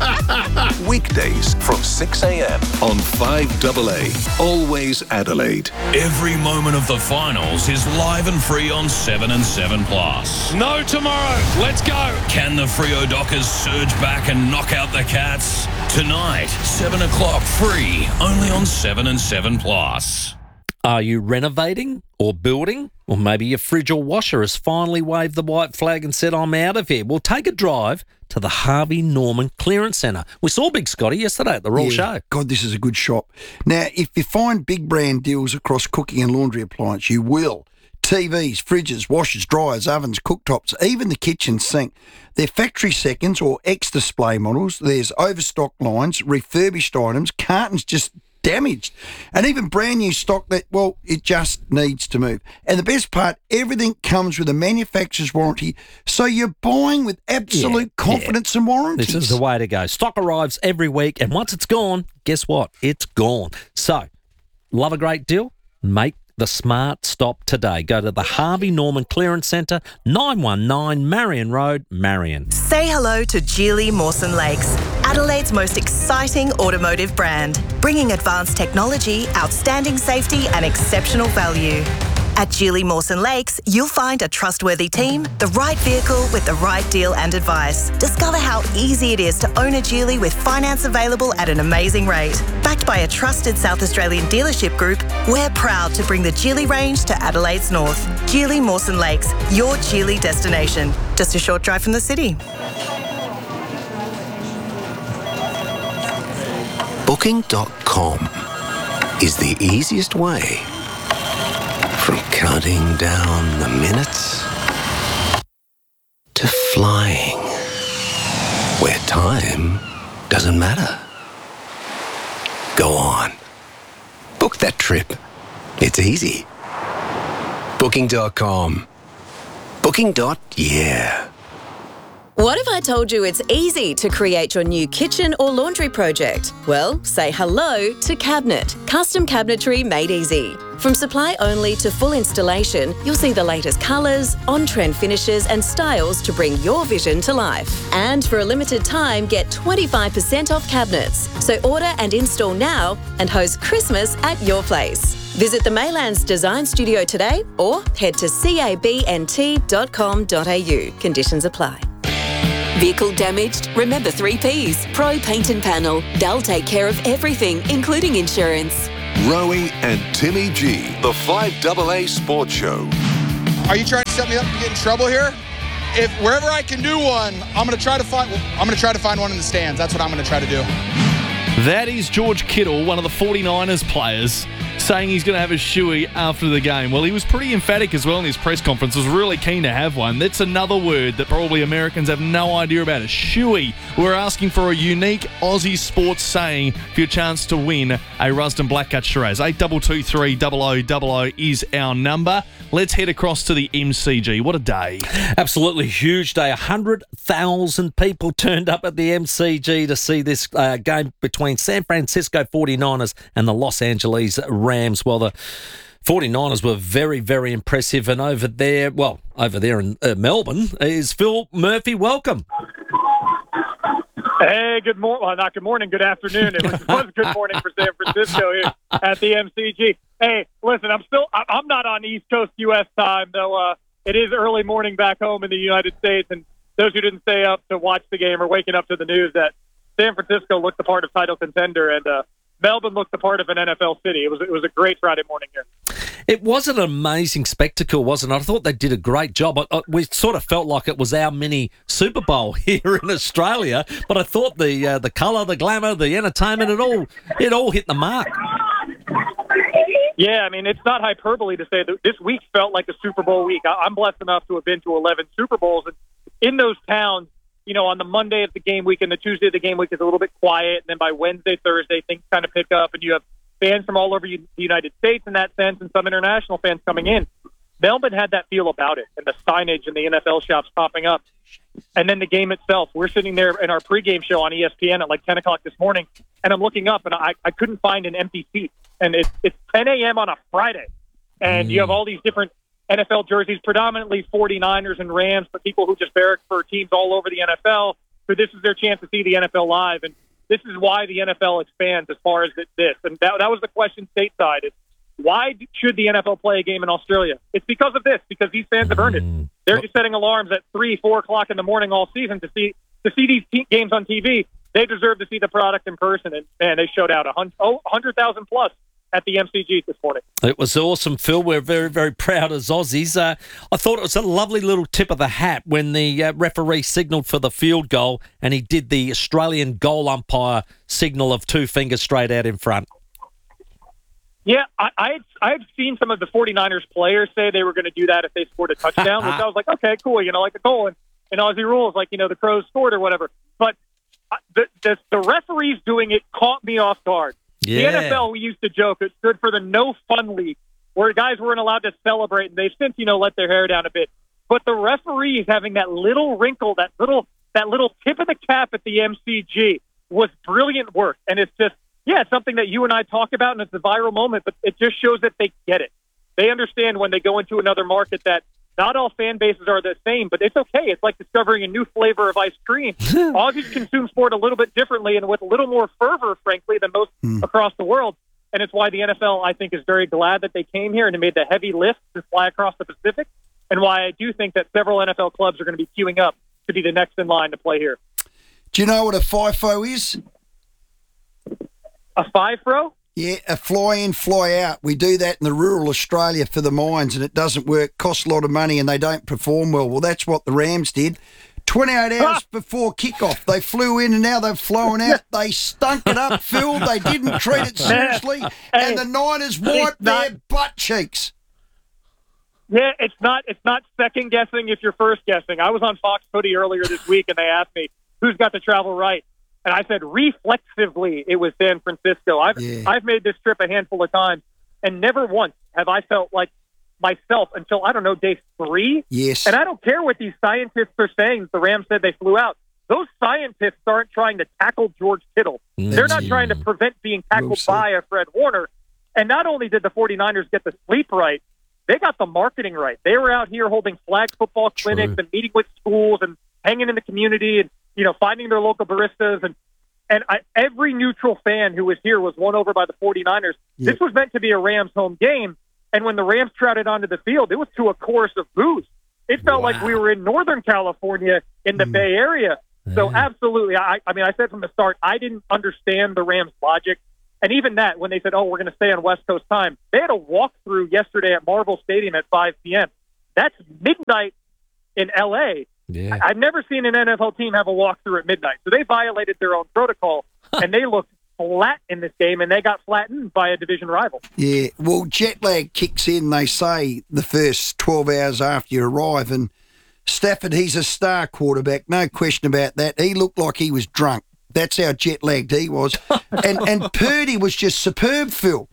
Weekdays from six a.m. on five double A. Always Adelaide. Every moment of the finals is live and free on seven and seven Plus. No tomorrow. Let's go. Can the Freo Dockers surge back and knock out the Cats? Tonight, seven o'clock free, only on seven and seven Plus. Are you renovating or building? Or maybe your fridge or washer has finally waved the white flag and said, I'm out of here. Well, take a drive to the Harvey Norman Clearance Centre. We saw Big Scotty yesterday at the Royal Yeah, Show. God, this is a good shop. Now, if you find big brand deals across cooking and laundry appliance, you will. T Vs, fridges, washers, dryers, ovens, cooktops, even the kitchen sink. They're factory seconds or ex-display models. There's overstock lines, refurbished items, cartons just damaged, and even brand new stock that, well, it just needs to move. And the best part, everything comes with a manufacturer's warranty, so you're buying with absolute Yeah, confidence yeah. and warranties. This is the way to go. Stock arrives every week, and once it's gone, guess what? It's gone. So, love a great deal? Make the smart stop today. Go to the Harvey Norman Clearance Centre, nine one nine Marion Road, Marion. Say hello to Geely Mawson Lakes, Adelaide's most exciting automotive brand, bringing advanced technology, outstanding safety and exceptional value. At Geely Mawson Lakes, you'll find a trustworthy team, the right vehicle with the right deal and advice. Discover how easy it is to own a Geely with finance available at an amazing rate. Backed by a trusted South Australian dealership group, we're proud to bring the Geely range to Adelaide's north. Geely Mawson Lakes, your Geely destination. Just a short drive from the city. Booking dot com is the easiest way from counting down the minutes to flying, where time doesn't matter. Go on. Book that trip. It's easy. Booking dot com. Booking. Yeah. What if I told you it's easy to create your new kitchen or laundry project? Well, say hello to Cabinet. Custom cabinetry made easy. From supply only to full installation, you'll see the latest colours, on-trend finishes and styles to bring your vision to life. And for a limited time, get twenty-five percent off cabinets. So order and install now and host Christmas at your place. Visit the Maylands Design Studio today or head to cabnt dot com dot a u. Conditions apply. Vehicle damaged? Remember three Ps. Pro Paint and Panel. They'll take care of everything, including insurance. Rowie and Timmy G, the five double A Sports Show. Are you trying to set me up to get in trouble here? If wherever I can do one, I'm going to try to find. I'm going to try to find one in the stands. That's what I'm going to try to do. That is George Kittle, one of the forty-niners players, saying he's going to have a shoey after the game. Well, he was pretty emphatic as well in his press conference, was really keen to have one. That's another word that probably Americans have no idea about, a shoey. We're asking for a unique Aussie sports saying for your chance to win a Rusden Black Cut Shiraz. eight two two three zero zero zero zero is our number. Let's head across to the M C G. What a day. Absolutely huge day. one hundred thousand people turned up at the M C G to see this uh, game between San Francisco forty-niners and the Los Angeles Rams. Well, the forty-niners were very, very impressive. And over there, well, over there in uh, Melbourne is Phil Murphy. Welcome. Hey, good morning. Well, not good morning, good afternoon. It was, it was good morning for San Francisco here at the M C G. Hey, listen, I'm still, I'm not on East Coast U S time, though uh, it is early morning back home in the United States. And those who didn't stay up to watch the game are waking up to the news that San Francisco looked the part of title contender and uh, Melbourne looked the part of an N F L city. It was it was a great Friday morning here. It was an amazing spectacle, wasn't it? I thought they did a great job. I, I, we sort of felt like it was our mini Super Bowl here in Australia, but I thought the uh, the colour, the glamour, the entertainment, it all it all hit the mark. Yeah, I mean, it's not hyperbole to say that this week felt like a Super Bowl week. I, I'm blessed enough to have been to eleven Super Bowls, and in those towns, you know, on the Monday of the game week and the Tuesday of the game week is a little bit quiet, and then by Wednesday, Thursday, things kind of pick up, and you have fans from all over the United States in that sense, and some international fans coming in. Melbourne had that feel about it, and the signage and the N F L shops popping up. And then the game itself, we're sitting there in our pregame show on E S P N at like ten o'clock this morning, and I'm looking up, and I, I couldn't find an empty seat. And it's, it's ten a.m. on a Friday, and mm. you have all these different N F L jerseys, predominantly forty-niners and Rams, but people who just barrack for teams all over the N F L, so this is their chance to see the N F L live. And this is why the N F L expands as far as this. And that, that was the question stateside. It's, why should the N F L play a game in Australia? It's because of this, because these fans have earned it. They're just setting alarms at three, four o'clock in the morning all season to see to see these te- games on T V. They deserve to see the product in person, and man, they showed out one hundred thousand plus at the M C G this morning. It was awesome, Phil. We're very, very proud as Aussies. Uh, I thought it was a lovely little tip of the hat when the uh, referee signalled for the field goal, and he did the Australian goal umpire signal of two fingers straight out in front. Yeah, I, I I've seen some of the forty-niners players say they were going to do that if they scored a touchdown, which I was like, okay, cool, you know, like a goal in, in Aussie rules, like, you know, the Crows scored or whatever. But the, the, the referees doing it caught me off guard. Yeah. The N F L, we used to joke, it stood for the no fun league, where guys weren't allowed to celebrate, and they've since, you know, let their hair down a bit. But the referees having that little wrinkle, that little that little tip of the cap at the M C G was brilliant work. And it's just, yeah, it's something that you and I talk about, and it's a viral moment, but it just shows that they get it. They understand when they go into another market that not all fan bases are the same, but it's okay. It's like discovering a new flavor of ice cream. Aussies consume sport a little bit differently and with a little more fervor, frankly, than most mm. across the world. And it's why the N F L, I think, is very glad that they came here and made the heavy lift to fly across the Pacific, and why I do think that several N F L clubs are going to be queuing up to be the next in line to play here. Do you know what a FIFO is? A FIFO? Yeah, a fly in, fly out. We do that in the rural Australia for the mines, and it doesn't work, costs a lot of money, and they don't perform well. Well, that's what the Rams did. twenty-eight hours ah. before kickoff, they flew in, and now they've flown out. They stunk it up, Phil. They didn't treat it seriously, hey, and the Niners wiped not, their butt cheeks. Yeah, it's not it's not second guessing if you're first guessing. I was on Fox Footy earlier this week, and they asked me, who's got the travel right? And I said, reflexively, it was San Francisco. I've yeah. I've made this trip a handful of times, and never once have I felt like myself until, I don't know, day three. Yes. And I don't care what these scientists are saying. The Rams said they flew out. Those scientists aren't trying to tackle George Kittle. Mm. They're not trying to prevent being tackled by a Fred Warner. And not only did the 49ers get the sleep right, they got the marketing right. They were out here holding flag football clinics and meeting with schools and hanging in the community and, you know, finding their local baristas. And and I, every neutral fan who was here was won over by the 49ers. Yep. This was meant to be a Rams home game. And when the Rams trotted onto the field, it was to a chorus of boos. It felt Wow. like we were in Northern California in the Bay Area. So absolutely, I, I mean, I said from the start, I didn't understand the Rams' logic. And even that, when they said, oh, we're going to stay on West Coast time, they had a walkthrough yesterday at Marvel Stadium at five p.m. That's midnight in L A. Yeah. I- I've never seen an N F L team have a walkthrough at midnight. So they violated their own protocol, and they looked flat in this game, and they got flattened by a division rival. Yeah, well, jet lag kicks in, they say, the first twelve hours after you arrive. And Stafford, he's a star quarterback, no question about that. He looked like he was drunk. That's how jet lagged he was. And and Purdy was just superb, Phil.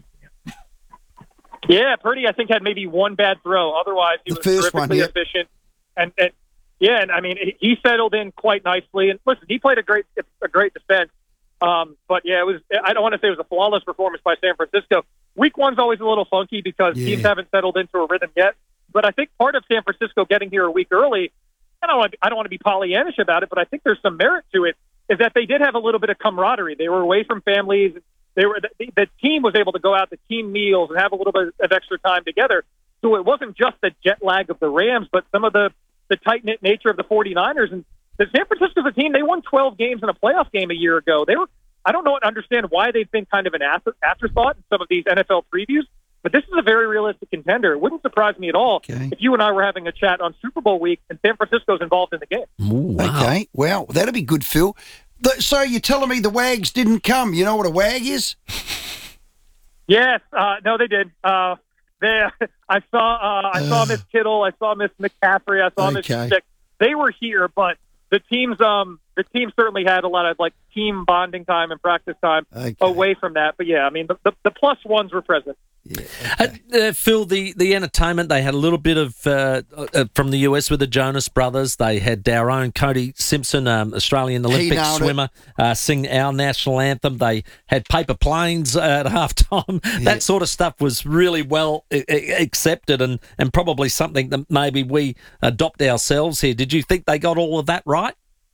Yeah, Purdy, I think, had maybe one bad throw. Otherwise, he The was first terrifically one, yeah. efficient. And, and yeah, and I mean, he- he settled in quite nicely. And listen, he played a great a great defense. Um, but yeah, it was. I don't want to say it was a flawless performance by San Francisco. Week one's always a little funky because Yeah. teams haven't settled into a rhythm yet. But I think part of San Francisco getting here a week early, I don't want, I don't want to be Pollyannish about it, but I think there's some merit to it. Is that they did have a little bit of camaraderie. They were away from families. They were the, the team was able to go out to team meals and have a little bit of extra time together. So it wasn't just the jet lag of the Rams, but some of the, the tight-knit nature of the 49ers. And the San Francisco's a team, they won twelve games in a playoff game a year ago. They were, I don't know, understand why they've been kind of an after, afterthought in some of these N F L previews, but this is a very realistic contender. It wouldn't surprise me at all Okay. if you and I were having a chat on Super Bowl week and San Francisco's involved in the game. Ooh, wow. Okay, wow, that'd be good, Phil. The, so you're telling me the Wags didn't come. You know what a Wag is? Yes, uh, no, they did. Uh, they, I saw, uh, I saw Miss Kittle, I saw Miss McCaffrey, I saw Miss Okay. Stick. They were here, but the teams, um, the team certainly had a lot of like team bonding time and practice time Okay. away from that. But yeah, I mean, the, the, the plus ones were present. Uh, uh, Phil, the, the entertainment, they had a little bit of uh, uh, from the U S with the Jonas Brothers. They had our own Cody Simpson, um, Australian Olympic nailed it. swimmer, uh, sing our national anthem. They had paper planes uh, at halftime. That sort of stuff was really well uh, accepted and, and probably something that maybe we adopt ourselves here. Did you think they got all of that right?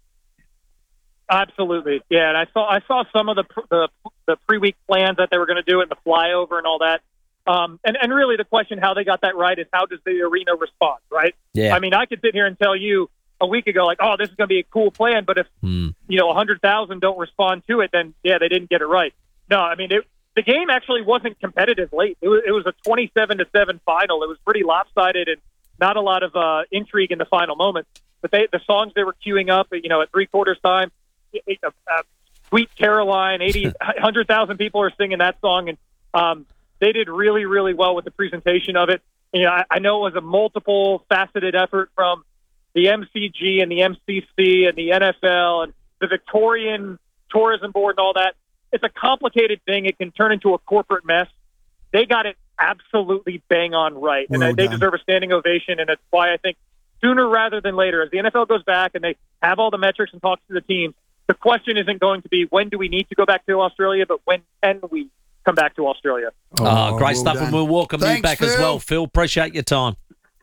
Absolutely, yeah. And I saw, I saw some of the pr- the, the pre-week plans that they were going to do and the flyover and all that. Um, and, and really the question how they got that right is how does the arena respond, right? Yeah. I mean, I could sit here and tell you a week ago, like, oh, this is going to be a cool plan, but if, Hmm. you know, one hundred thousand don't respond to it, then, yeah, they didn't get it right. No, I mean, it, the game actually wasn't competitive late. It was, it was a twenty-seven to seven final. It was pretty lopsided and not a lot of uh, intrigue in the final moments. But they, the songs they were queuing up, you know, at three-quarters time, uh, uh, Sweet Caroline, eighty, one hundred thousand people are singing that song, and um, they did really, really well with the presentation of it. You know, I, I know it was a multiple faceted effort from the M C G and the M C C and the N F L and the Victorian Tourism Board and all that. It's a complicated thing. It can turn into a corporate mess. They got it absolutely bang on right, and Well they done. deserve a standing ovation, and that's why I think sooner rather than later, as the N F L goes back and they have all the metrics and talks to the teams, the question isn't going to be when do we need to go back to Australia, but when can we come back to Australia? Oh, great well stuff, done. and we'll welcome you Thanks, back as Phil. well, Phil. Appreciate your time.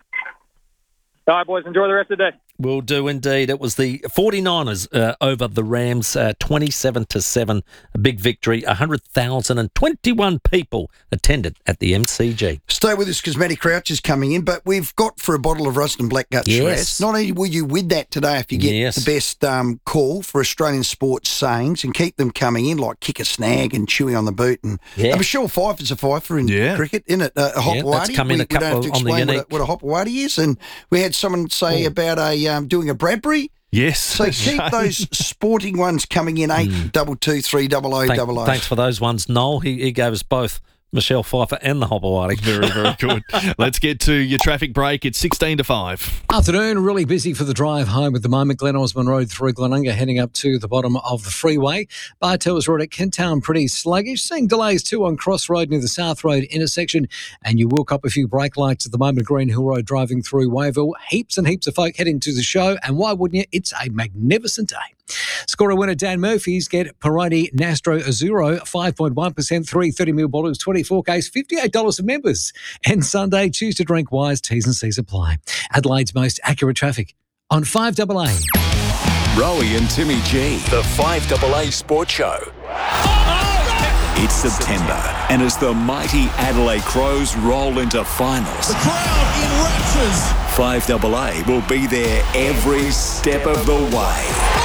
All right, boys, enjoy the rest of the day. Will do indeed. It was the 49ers uh, over the Rams, uh, twenty-seven to seven, a big victory. one hundred thousand twenty-one people attended at the M C G. Stay with us because Matty Crouch is coming in, but we've got for a bottle of Rusden Black Gut Yes. Shiraz. Not only will you win that today if you get Yes. the best um, call for Australian sports sayings and keep them coming in like kick a snag and chewing on the boot. And Yeah. Michelle Fife is a fifer in Yeah. cricket, isn't it? Uh, a Yeah, hopawati. that's come in we, a couple we don't have to on the explain what a, unique- what a hopawati is. And we had someone say about a um, doing a Bradbury. Yes. So keep those sporting ones coming in, eight double two three double o Thank- double o. Thanks for those ones, Noel. He, he gave us both Michelle Pfeiffer and the Hopperwadi. Very, very good. Let's get to your traffic break. It's sixteen to five. Afternoon, really busy for the drive home at the moment. Glen Osmond Road through Glenunga, heading up to the bottom of the freeway. Bartels Road at Kent Town, pretty sluggish. Seeing delays too on Cross Road near the South Road intersection. And you will cop a few brake lights at the moment. Green Hill Road driving through Wayville. Heaps and heaps of folk heading to the show. And why wouldn't you? It's a magnificent day. Scorer winner Dan Murphy's get Peroni Nastro Azzurro, five point one percent, three thirty mil bottles, twenty-four case, fifty-eight dollars for members. And Sunday, choose to drink wise, T's and C's apply. Adelaide's most accurate traffic on five A A. Rowie and Timmy G, the five A A Sports Show. It's September, and as the mighty Adelaide Crows roll into finals, the crowd in raptures. five A A will be there every step of the way.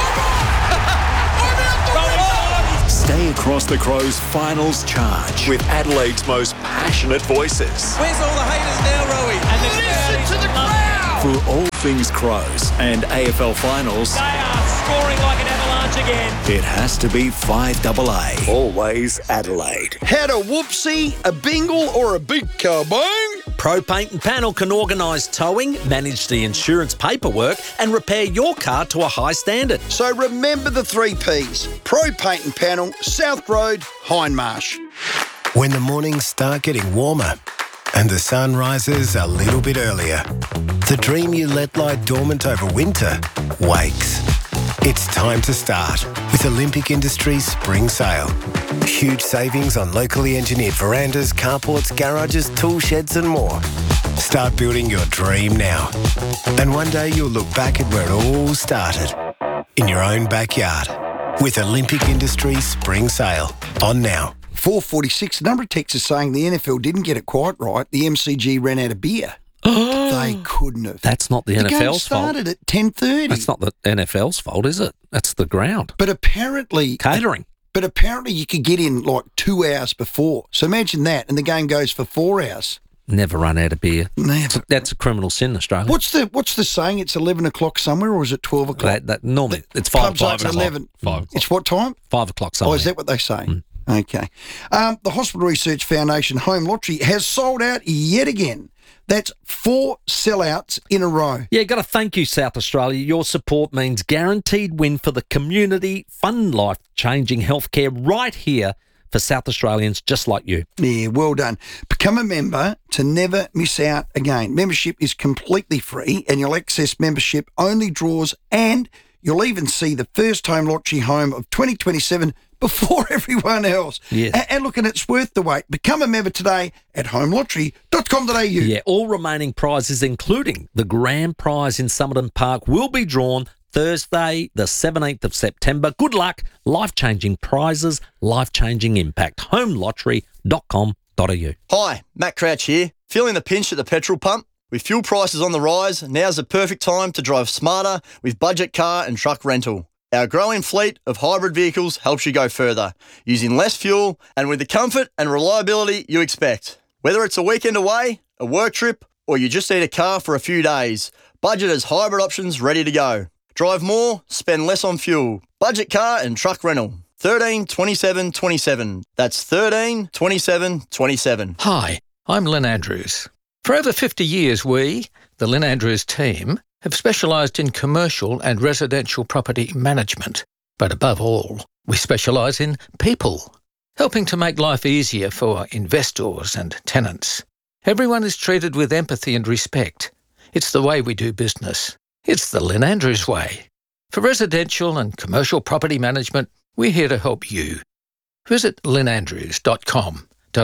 Stay across the Crows' finals charge with Adelaide's most passionate voices. Where's all the haters now, Rowie? And the listen to the crowd! For all things Crows and A F L finals, They are scoring like an avalanche again. it has to be five A A. Always Adelaide. Had a whoopsie, a bingle, or a big kabong? Pro Paint and Panel can organise towing, manage the insurance paperwork and repair your car to a high standard. So remember the three Ps. Pro Paint and Panel, South Road, Hindmarsh. When the mornings start getting warmer and the sun rises a little bit earlier, the dream you let lie dormant over winter wakes. It's time to start with Olympic Industries Spring Sale. Huge savings on locally engineered verandas, carports, garages, tool sheds and more. Start building your dream now. And one day you'll look back at where it all started, in your own backyard, with Olympic Industries Spring Sale on now. four forty-six, a number of texts are saying the N F L didn't get it quite right. The M C G ran out of beer. They couldn't have. That's not the, the N F L's game fault. started at ten thirty. That's not the N F L's fault, is it? That's the ground. But apparently... Catering. But apparently you could get in like two hours before. So imagine that, and the game goes for four hours. Never run out of beer. Never. That's a criminal sin in Australia. What's the What's the saying? It's eleven o'clock somewhere, or is it twelve o'clock? That, that, normally, it's five, Pubs five open at eleven. Five o'clock. It's what time? Five o'clock somewhere. Oh, is that what they say? Mm. Okay. Um, the Hospital Research Foundation Home Lottery has sold out yet again. That's four sellouts in a row. Yeah, got to thank you, South Australia. Your support means guaranteed win for the community, fun, life-changing healthcare right here for South Australians just like you. Yeah, well done. Become a member to never miss out again. Membership is completely free and you'll access membership-only draws and you'll even see the first home lottery home of twenty twenty-seven before everyone else. Yes. And, and look, and it's worth the wait. Become a member today at home lottery dot com dot a u. Yeah, all remaining prizes, including the grand prize in Somerton Park, will be drawn Thursday, the seventeenth of September. Good luck. Life-changing prizes, life-changing impact. home lottery dot com dot a u. Hi, Matt Crouch here. Feeling the pinch at the petrol pump? With fuel prices on the rise, now's the perfect time to drive smarter with budget car and truck rental. Our growing fleet of hybrid vehicles helps you go further, using less fuel and with the comfort and reliability you expect. Whether it's a weekend away, a work trip, or you just need a car for a few days, Budget has hybrid options ready to go. Drive more, spend less on fuel. Budget car and truck rental. thirteen twenty-seven twenty-seven. That's thirteen twenty-seven twenty-seven. Hi, I'm Lynn Andrews. For over fifty years, we, the Lynn Andrews team, have specialised in commercial and residential property management. But above all, we specialise in people, helping to make life easier for investors and tenants. Everyone is treated with empathy and respect. It's the way we do business. It's the Lynn Andrews way. For residential and commercial property management, we're here to help you. Visit lynn andrews dot com.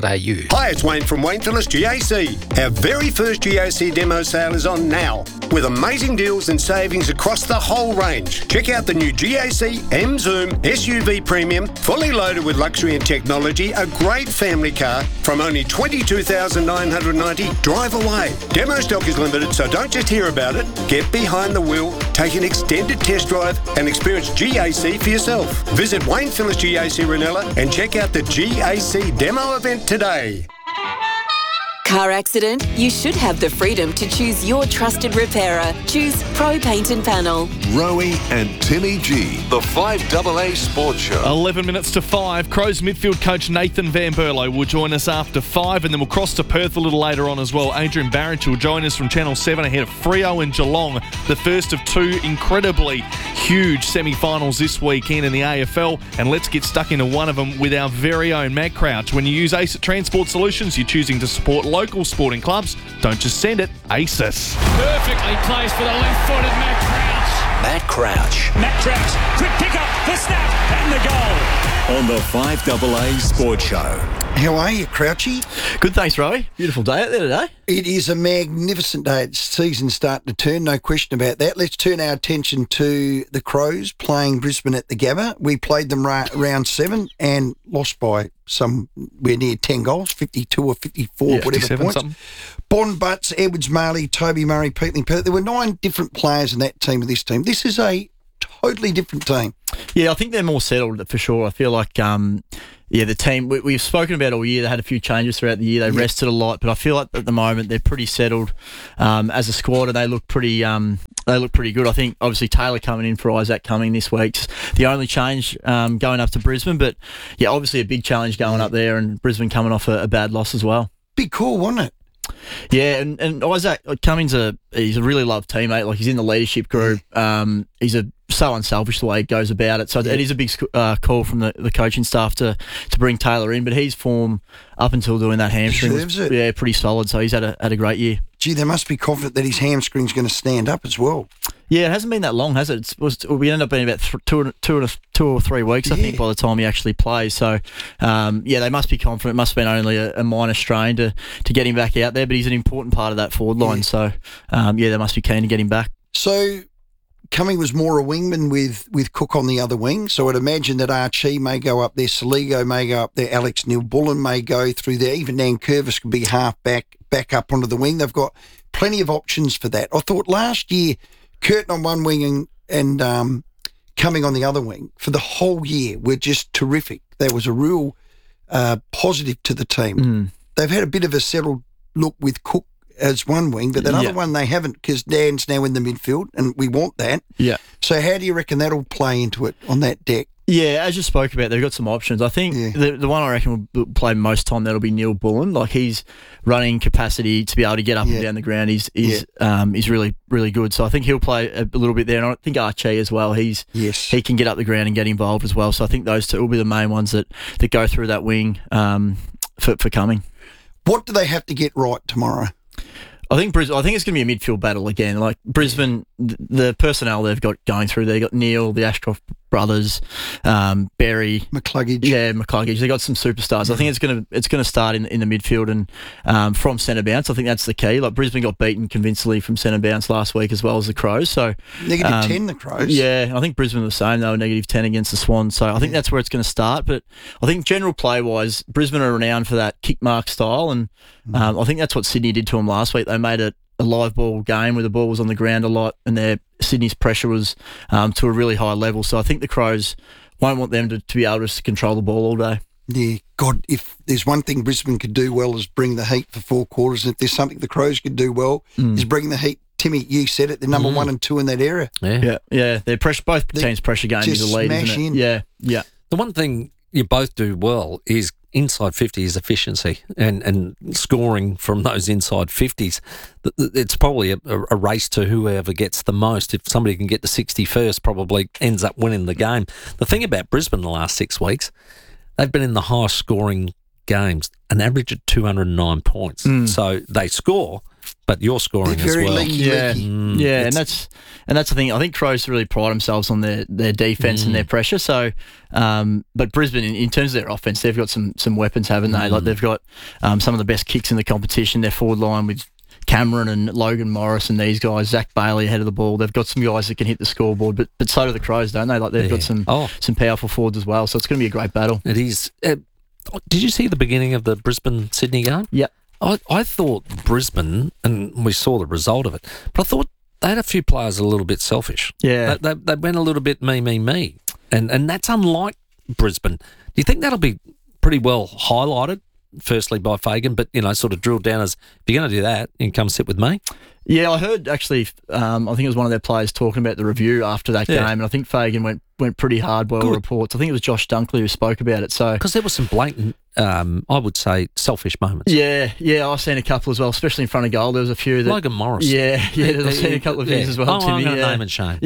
Hi, it's Wayne from Wayne Phillips G A C. Our very first G A C demo sale is on now, with amazing deals and savings across the whole range. Check out the new G A C M Zoom S U V Premium, fully loaded with luxury and technology, a great family car from only twenty-two thousand nine hundred ninety dollars. Drive away. Demo stock is limited, so don't just hear about it. Get behind the wheel, take an extended test drive, and experience G A C for yourself. Visit Wayne Phillips G A C Ranella and check out the G A C demo event today. Car accident? You should have the freedom to choose your trusted repairer. Choose Pro Paint and Panel. Rowie and Timmy G, the five double A Sports Show. eleven minutes to five. Crows midfield coach Nathan Van Berlo will join us after five, and then we'll cross to Perth a little later on as well. Adrian Barrett will join us from Channel seven ahead of Freo and Geelong, the first of two incredibly huge semi-finals this weekend in the A F L. And let's get stuck into one of them with our very own Matt Crouch. When you use ACET Transport Solutions, you're choosing to support local sporting clubs. Don't just send it, ACET. Perfectly placed for the left-footed Matt Crouch. Matt Crouch. Matt Crouch, quick pick up, the snap, and the goal. On the five double A Sports Show. How are you, Crouchy? Good, thanks, Rowie. Beautiful day out there today. It is a magnificent day. It's season starting to turn, no question about that. Let's turn our attention to the Crows playing Brisbane at the Gabba. We played them ra- round seven and lost by somewhere near ten goals, fifty-two or fifty-four, Yeah, whatever fifty-seven points. something. Bond Butts, Edwards Marley, Toby Murray, Peatling Perth. There were nine different players in that team with this team. This is a totally different team. Yeah, I think they're more settled for sure. I feel like, um, yeah, the team, we, we've spoken about all year. They had a few changes throughout the year. They Yeah. rested a lot, but I feel like at the moment they're pretty settled um, as a squad, and they look pretty um, they look pretty good. I think obviously Taylor coming in for Isaac Cumming this week's the only change um, going up to Brisbane, but yeah, obviously a big challenge going up there, and Brisbane coming off a, a bad loss as well. Big call, wasn't it? Yeah, and, and Isaac Cummings, a he's a really loved teammate. Like, he's in the leadership group. Um, he's a so unselfish the way he goes about it. So Yeah. it is a big uh, call from the, the coaching staff to to bring Taylor in. But his form up until doing that hamstring was Deserves it. yeah pretty solid. So he's had a had a great year. Gee, they must be confident that his hamstring's going to stand up as well. Yeah, it hasn't been that long, has it? It's, was, we ended up being about th- two, two, two or three weeks, I Yeah. think, by the time he actually plays. So, um, yeah, they must be confident. It must have been only a, a minor strain to, to get him back out there, but he's an important part of that forward line. Yeah. So, um, yeah, they must be keen to get him back. So Cumming was more a wingman with, with Cook on the other wing. So I'd imagine that Archie may go up there, Saligo may go up there, Alex Neil-Bullen may go through there. Even Nankervis could be half back, back up onto the wing. They've got plenty of options for that. I thought last year, Curtin on one wing and, and um, Cumming on the other wing for the whole year were just terrific. There was a real uh, positive to the team. Mm. They've had a bit of a settled look with Cook as one wing, but that Yeah. other one they haven't, because Dan's now in the midfield, and we want that. Yeah. So how do you reckon that'll play into it on that deck? Yeah, as you spoke about, they've got some options. I think Yeah. the the one I reckon will play most time, that'll be Neil Bullen. Like, he's running capacity to be able to get up Yeah. and down the ground. He's he's um he's really really good. So I think he'll play a, a little bit there. And I think Archie as well. He's Yes. he can get up the ground and get involved as well. So I think those two will be the main ones that, that go through that wing um for for coming. What do they have to get right tomorrow? I think Bris- I think it's going to be a midfield battle again. Like, Brisbane, th- the personnel they've got going through, they've got Neil, the Ashcroft brothers, um, Berry, McCluggage. yeah, McCluggage. They've got some superstars. I think it's going to it's going to start in in the midfield and um, from centre bounce. I think that's the key. Like, Brisbane got beaten convincingly from centre bounce last week as well as the Crows. So Negative um, ten, the Crows. Yeah, I think Brisbane were the same. They were negative ten against the Swans. So I think that's where it's going to start. But I think general play wise, Brisbane are renowned for that kick mark style, and um, I think that's what Sydney did to them last week. They made it a live ball game where the ball was on the ground a lot, and their Sydney's pressure was um, to a really high level. So I think the Crows won't want them to, to be able to just control the ball all day. Yeah, God, if there's one thing Brisbane could do well is bring the heat for four quarters. And if there's something the Crows could do well Mm. is bring the heat. Timmy, you said it, they're number Mm. one and two in that area. Yeah. Yeah, yeah. They're pressure. Both They teams' pressure game is just a lead, smash isn't it? in. Yeah, yeah. The one thing you both do well is inside fifty is efficiency and, and scoring from those inside fifties. Th- th- It's probably a, a race to whoever gets the most. If somebody can get to sixty first, probably ends up winning the game. The thing about Brisbane the last six weeks, they've been in the highest scoring games, an average of two hundred nine points. Mm. So they score, but you're scoring They're as very well. leaky, Yeah, leaky. Mm, yeah, and it's- that's and that's the thing. I think Crows really pride themselves on their, their defense Mm. and their pressure. So, um, but Brisbane, in, in terms of their offense, they've got some some weapons, haven't they? Mm. Like, they've got um, some of the best kicks in the competition. Their forward line with Cameron and Logan Morris and these guys, Zach Bailey ahead of the ball. They've got some guys that can hit the scoreboard, but but so do the Crows, don't they? Like, they've Yeah. got some Oh. some powerful forwards as well. So it's going to be a great battle. It is. Uh, did you see the beginning of the Brisbane-Sydney game? Yep. I, I thought Brisbane, and we saw the result of it, but I thought they had a few players a little bit selfish. Yeah. They, they, they went a little bit me, me, me. And, and that's unlike Brisbane. Do you think that'll be pretty well highlighted firstly by Fagan, but, you know, sort of drilled down as, if you're going to do that, you can come sit with me. Yeah, I heard actually, um, I think it was one of their players talking about the review after that Yeah. game, and I think Fagan went went pretty hard by all Good. reports. I think it was Josh Dunkley who spoke about it. So Because there was some blatant, um, I would say, selfish moments. Yeah, yeah, I've seen a couple as well, especially in front of goal. There was a few that... Logan Morris. Yeah, yeah, I've seen a couple of Yeah. things as well, Oh, Timmy. I'm going to yeah. name and shame.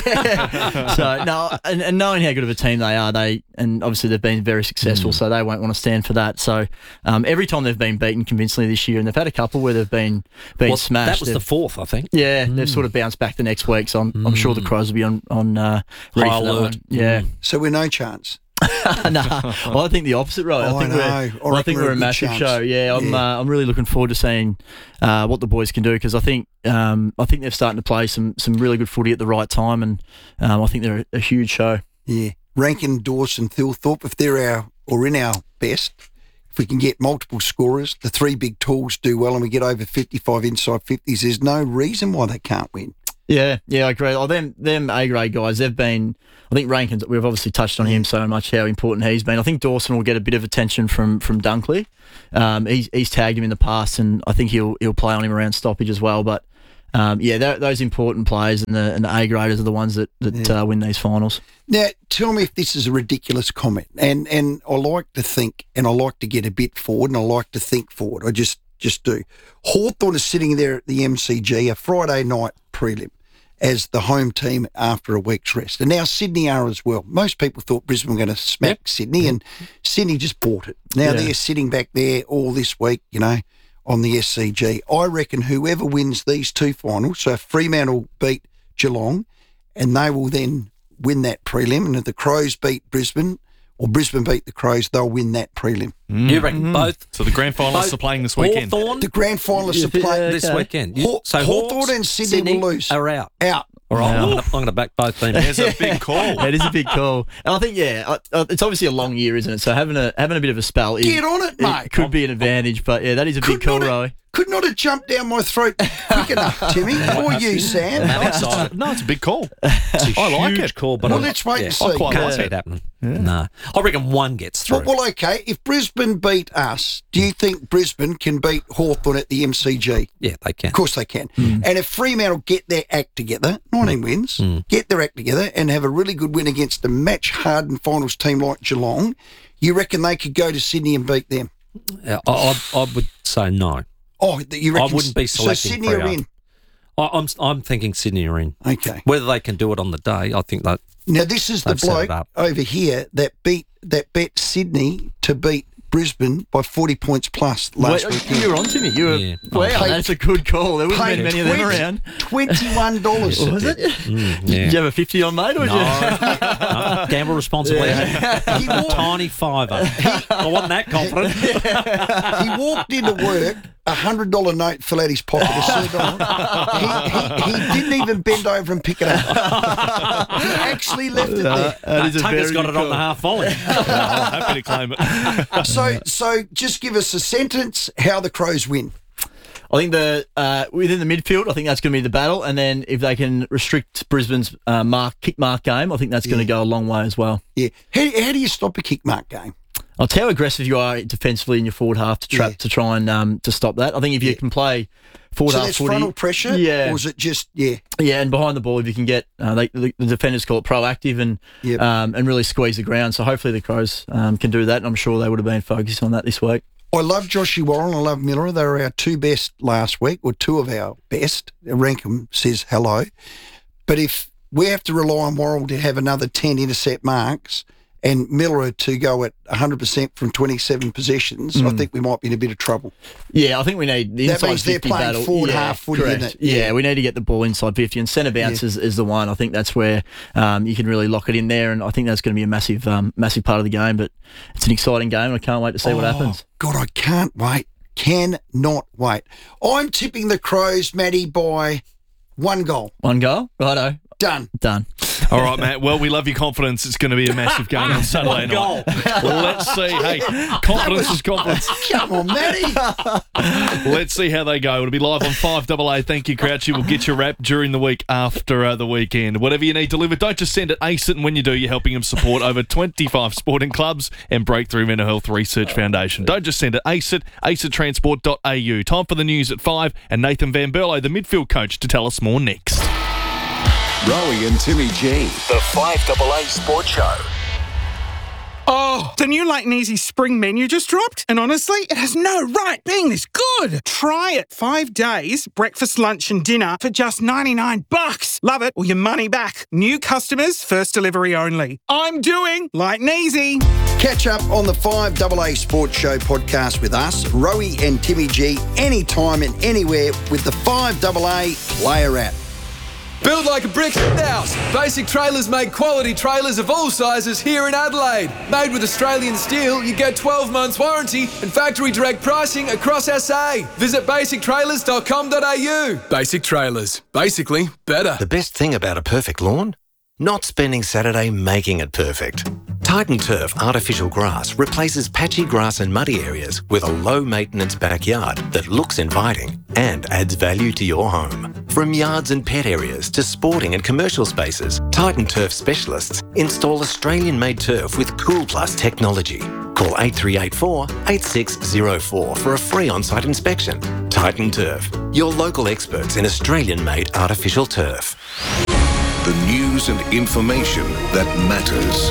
Yeah. so, no, and, and knowing how good of a team they are, they and obviously they've been very successful, Mm. so they won't want to stand for that. So um, every time they've been beaten convincingly this year, and they've had a couple where they've been, been Well, smashed. that was the they've- fourth, I think. Yeah, they've sort of bounced back the next week, so I'm, I'm sure the Crows will be on, on uh, ready High for that alert. one. Yeah. So we're no chance. no, well, I think the opposite, right? Oh, I think I know. we're, I well, I reckon think we're we're a a good massive chance. show. Yeah, I'm. Yeah. Uh, I'm really looking forward to seeing uh, what the boys can do, because I think um, I think they're starting to play some some really good footy at the right time, and um, I think they're a, a huge show. Yeah, Rankin, Dawson, Thilthorpe, if they're our or in our best, if we can get multiple scorers, the three big tools do well, and we get over fifty-five inside fifties, there's no reason why they can't win. Yeah, yeah, I agree. Oh, them, them A grade guys, they've been. I think Rankin, we've obviously touched on him so much, how important he's been. I think Dawson will get a bit of attention from from Dunkley. Um, he's he's tagged him in the past, and I think he'll he'll play on him around stoppage as well. But um, yeah, that, those important players and the and the A graders are the ones that that Yeah. uh, win these finals. Now, tell me if this is a ridiculous comment, and and I like to think, and I like to get a bit forward, and I like to think forward. I just just do. Hawthorn is sitting there at the M C G, a Friday night prelim, as the home team after a week's rest. And now Sydney are as well. Most people thought Brisbane were going to smack Yep. Sydney, and Sydney just bought it. Now Yeah. they're sitting back there all this week, you know, on the S C G. I reckon whoever wins these two finals, so Fremantle beat Geelong, and they will then win that prelim, and if the Crows beat Brisbane, or Brisbane beat the Crows, they'll win that prelim. You reckon both? So the grand finalists both are playing this weekend. Hawthorn The grand finalists Yeah, are playing this okay. weekend. You- Haw- so Hawthorn Hawks, and Sydney will lose. are out. Out. All right, No. I'm going to I'm gonna back both teams. There's a big call. It is a big call, and I think yeah, uh, uh, it's obviously a long year, isn't it? So having a having a bit of a spell, is, Get on it, mate. could be an advantage. But yeah, that is a big Could call, not Roy. Could not have jumped down my throat quick enough, Timmy, or you, Sam. I'm excited. No, it's a big call. It's a I like huge it. call, but Well, I, let's wait yeah, and see. I quite Yeah. see it happening. No, I reckon one gets through. Well, well, okay. If Brisbane beat us, do you think Brisbane can beat Hawthorn at the M C G? yeah, they can. Of course they can. And if Fremantle get their act together, nineteen wins, get their act together and have a really good win against a match-hardened finals team like Geelong, you reckon they could go to Sydney and beat them? Uh, I, I, I would say no. Oh, you reckon? I wouldn't be so selecting Sydney are Freo. in. I, I'm I'm thinking Sydney are in. Okay. Whether they can do it on the day, I think that. Now this is the They've set it bloke up. over here that beat that bet Sydney to beat Brisbane by forty points plus last Wait, weekend. you were on to me. You were Yeah. wow, Paid- that's a good call. There wasn't Paid been many of them twenty around. Twenty-one dollars. Was it? Mm, Did yeah. you have a fifty on, mate? Or No, did you? no, gamble responsibly. He walked, Tiny fiver. I wasn't that confident. he walked into work, a hundred dollar note fell out his pocket. A dollar. He, he, he didn't even bend over and pick it up. He actually left it there. That is a Tucker's very got good it on the call. half volley. I'm happy to claim it. So, so just give us a sentence how the Crows win. I think the uh, within the midfield, I think that's going to be the battle, and then if they can restrict Brisbane's uh, mark kick mark game, I think that's going to go a long way as well. Yeah. How, how do you stop a kick mark game? I'll tell you how aggressive you are defensively in your forward half to trap Yeah. to try and um, to stop that. I think if you Yeah. can play forward So half there's footy, frontal pressure? yeah, Or is it just, yeah. yeah, and behind the ball, if you can get uh, they, the, the defenders call it proactive and Yep. um, and really squeeze the ground. So hopefully the Crows um, can do that, and I'm sure they would have been focused on that this week. I love Joshy Warren. I love Miller. They were our two best last week, or two of our best. Rankham says hello. But if we have to rely on Warren to have another ten intercept marks and Miller to go at one hundred percent from twenty-seven possessions, I think we might be in a bit of trouble. Yeah, I think we need the That inside means they're fifty playing battle. forward yeah, half footy, correct. isn't it? Yeah. Yeah. we need to get the ball inside fifty, and centre bounce Yeah. is, is the one. I think that's where um, you can really lock it in there, and I think that's going to be a massive, um, massive part of the game. But it's an exciting game, and I can't wait to see what Oh, happens. God, I can't wait. Cannot wait. I'm tipping the Crows, Matty, by one goal. One goal, righto, Done. done. All right, Matt. Well, we love your confidence. It's going to be a massive game on Saturday night. Let's see. Hey, confidence is confidence. Come on, Matty. Let's see how they go. It'll be live on five A A. Thank you, Crouchy. We'll get your wrap during the week after uh, the weekend. Whatever you need delivered, don't just send it. Ace it, and when you do, you're helping them support over twenty-five sporting clubs and Breakthrough Mental Health Research Foundation. Don't just send it. Ace it. ace it transport dot a u. Time for the news at five, and Nathan Van Berlo, the midfield coach, to tell us more next. Rowie and Timmy G. The five A A Sports Show. Oh, the new Leighton Easy spring menu just dropped, and honestly, it has no right being this good. Try it. Five days, breakfast, lunch and dinner for just ninety-nine bucks. Love it or your money back. New customers, first delivery only. I'm doing Leighton Easy. Catch up on the five A A Sports Show podcast with us, Rowie and Timmy G, anytime and anywhere with the five A A Player app. Build like a brick house. Basic Trailers make quality trailers of all sizes here in Adelaide. Made with Australian steel, you get twelve months warranty and factory direct pricing across S A. Visit basic trailers dot com dot a u. Basic Trailers. Basically better. The best thing about a perfect lawn? Not spending Saturday making it perfect. Titan Turf Artificial Grass replaces patchy grass and muddy areas with a low-maintenance backyard that looks inviting and adds value to your home. From yards and pet areas to sporting and commercial spaces, Titan Turf specialists install Australian-made turf with Cool Plus technology. Call eight three eight four, eight six zero four for a free on-site inspection. Titan Turf, your local experts in Australian-made artificial turf. The news and information that matters.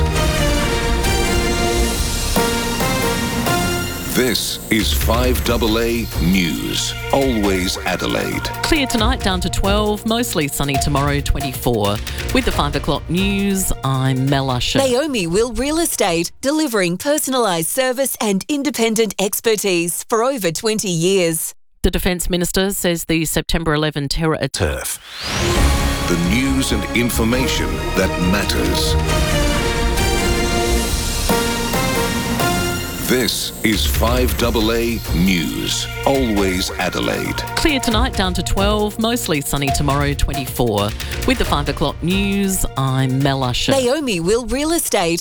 This is five A A News. Always Adelaide. Clear tonight, down to twelve. Mostly sunny tomorrow, twenty-four. With the five o'clock news, I'm Mel Usher. Naomi Will Real Estate, delivering personalised service and independent expertise for over twenty years. The Defence Minister says the September eleventh terror attack. Turf. The news and information that matters. This is five A A News. Always Adelaide. Clear tonight, down to twelve. Mostly sunny tomorrow, twenty-four. With the five o'clock news, I'm Mel Usher. Naomi Will Real Estate,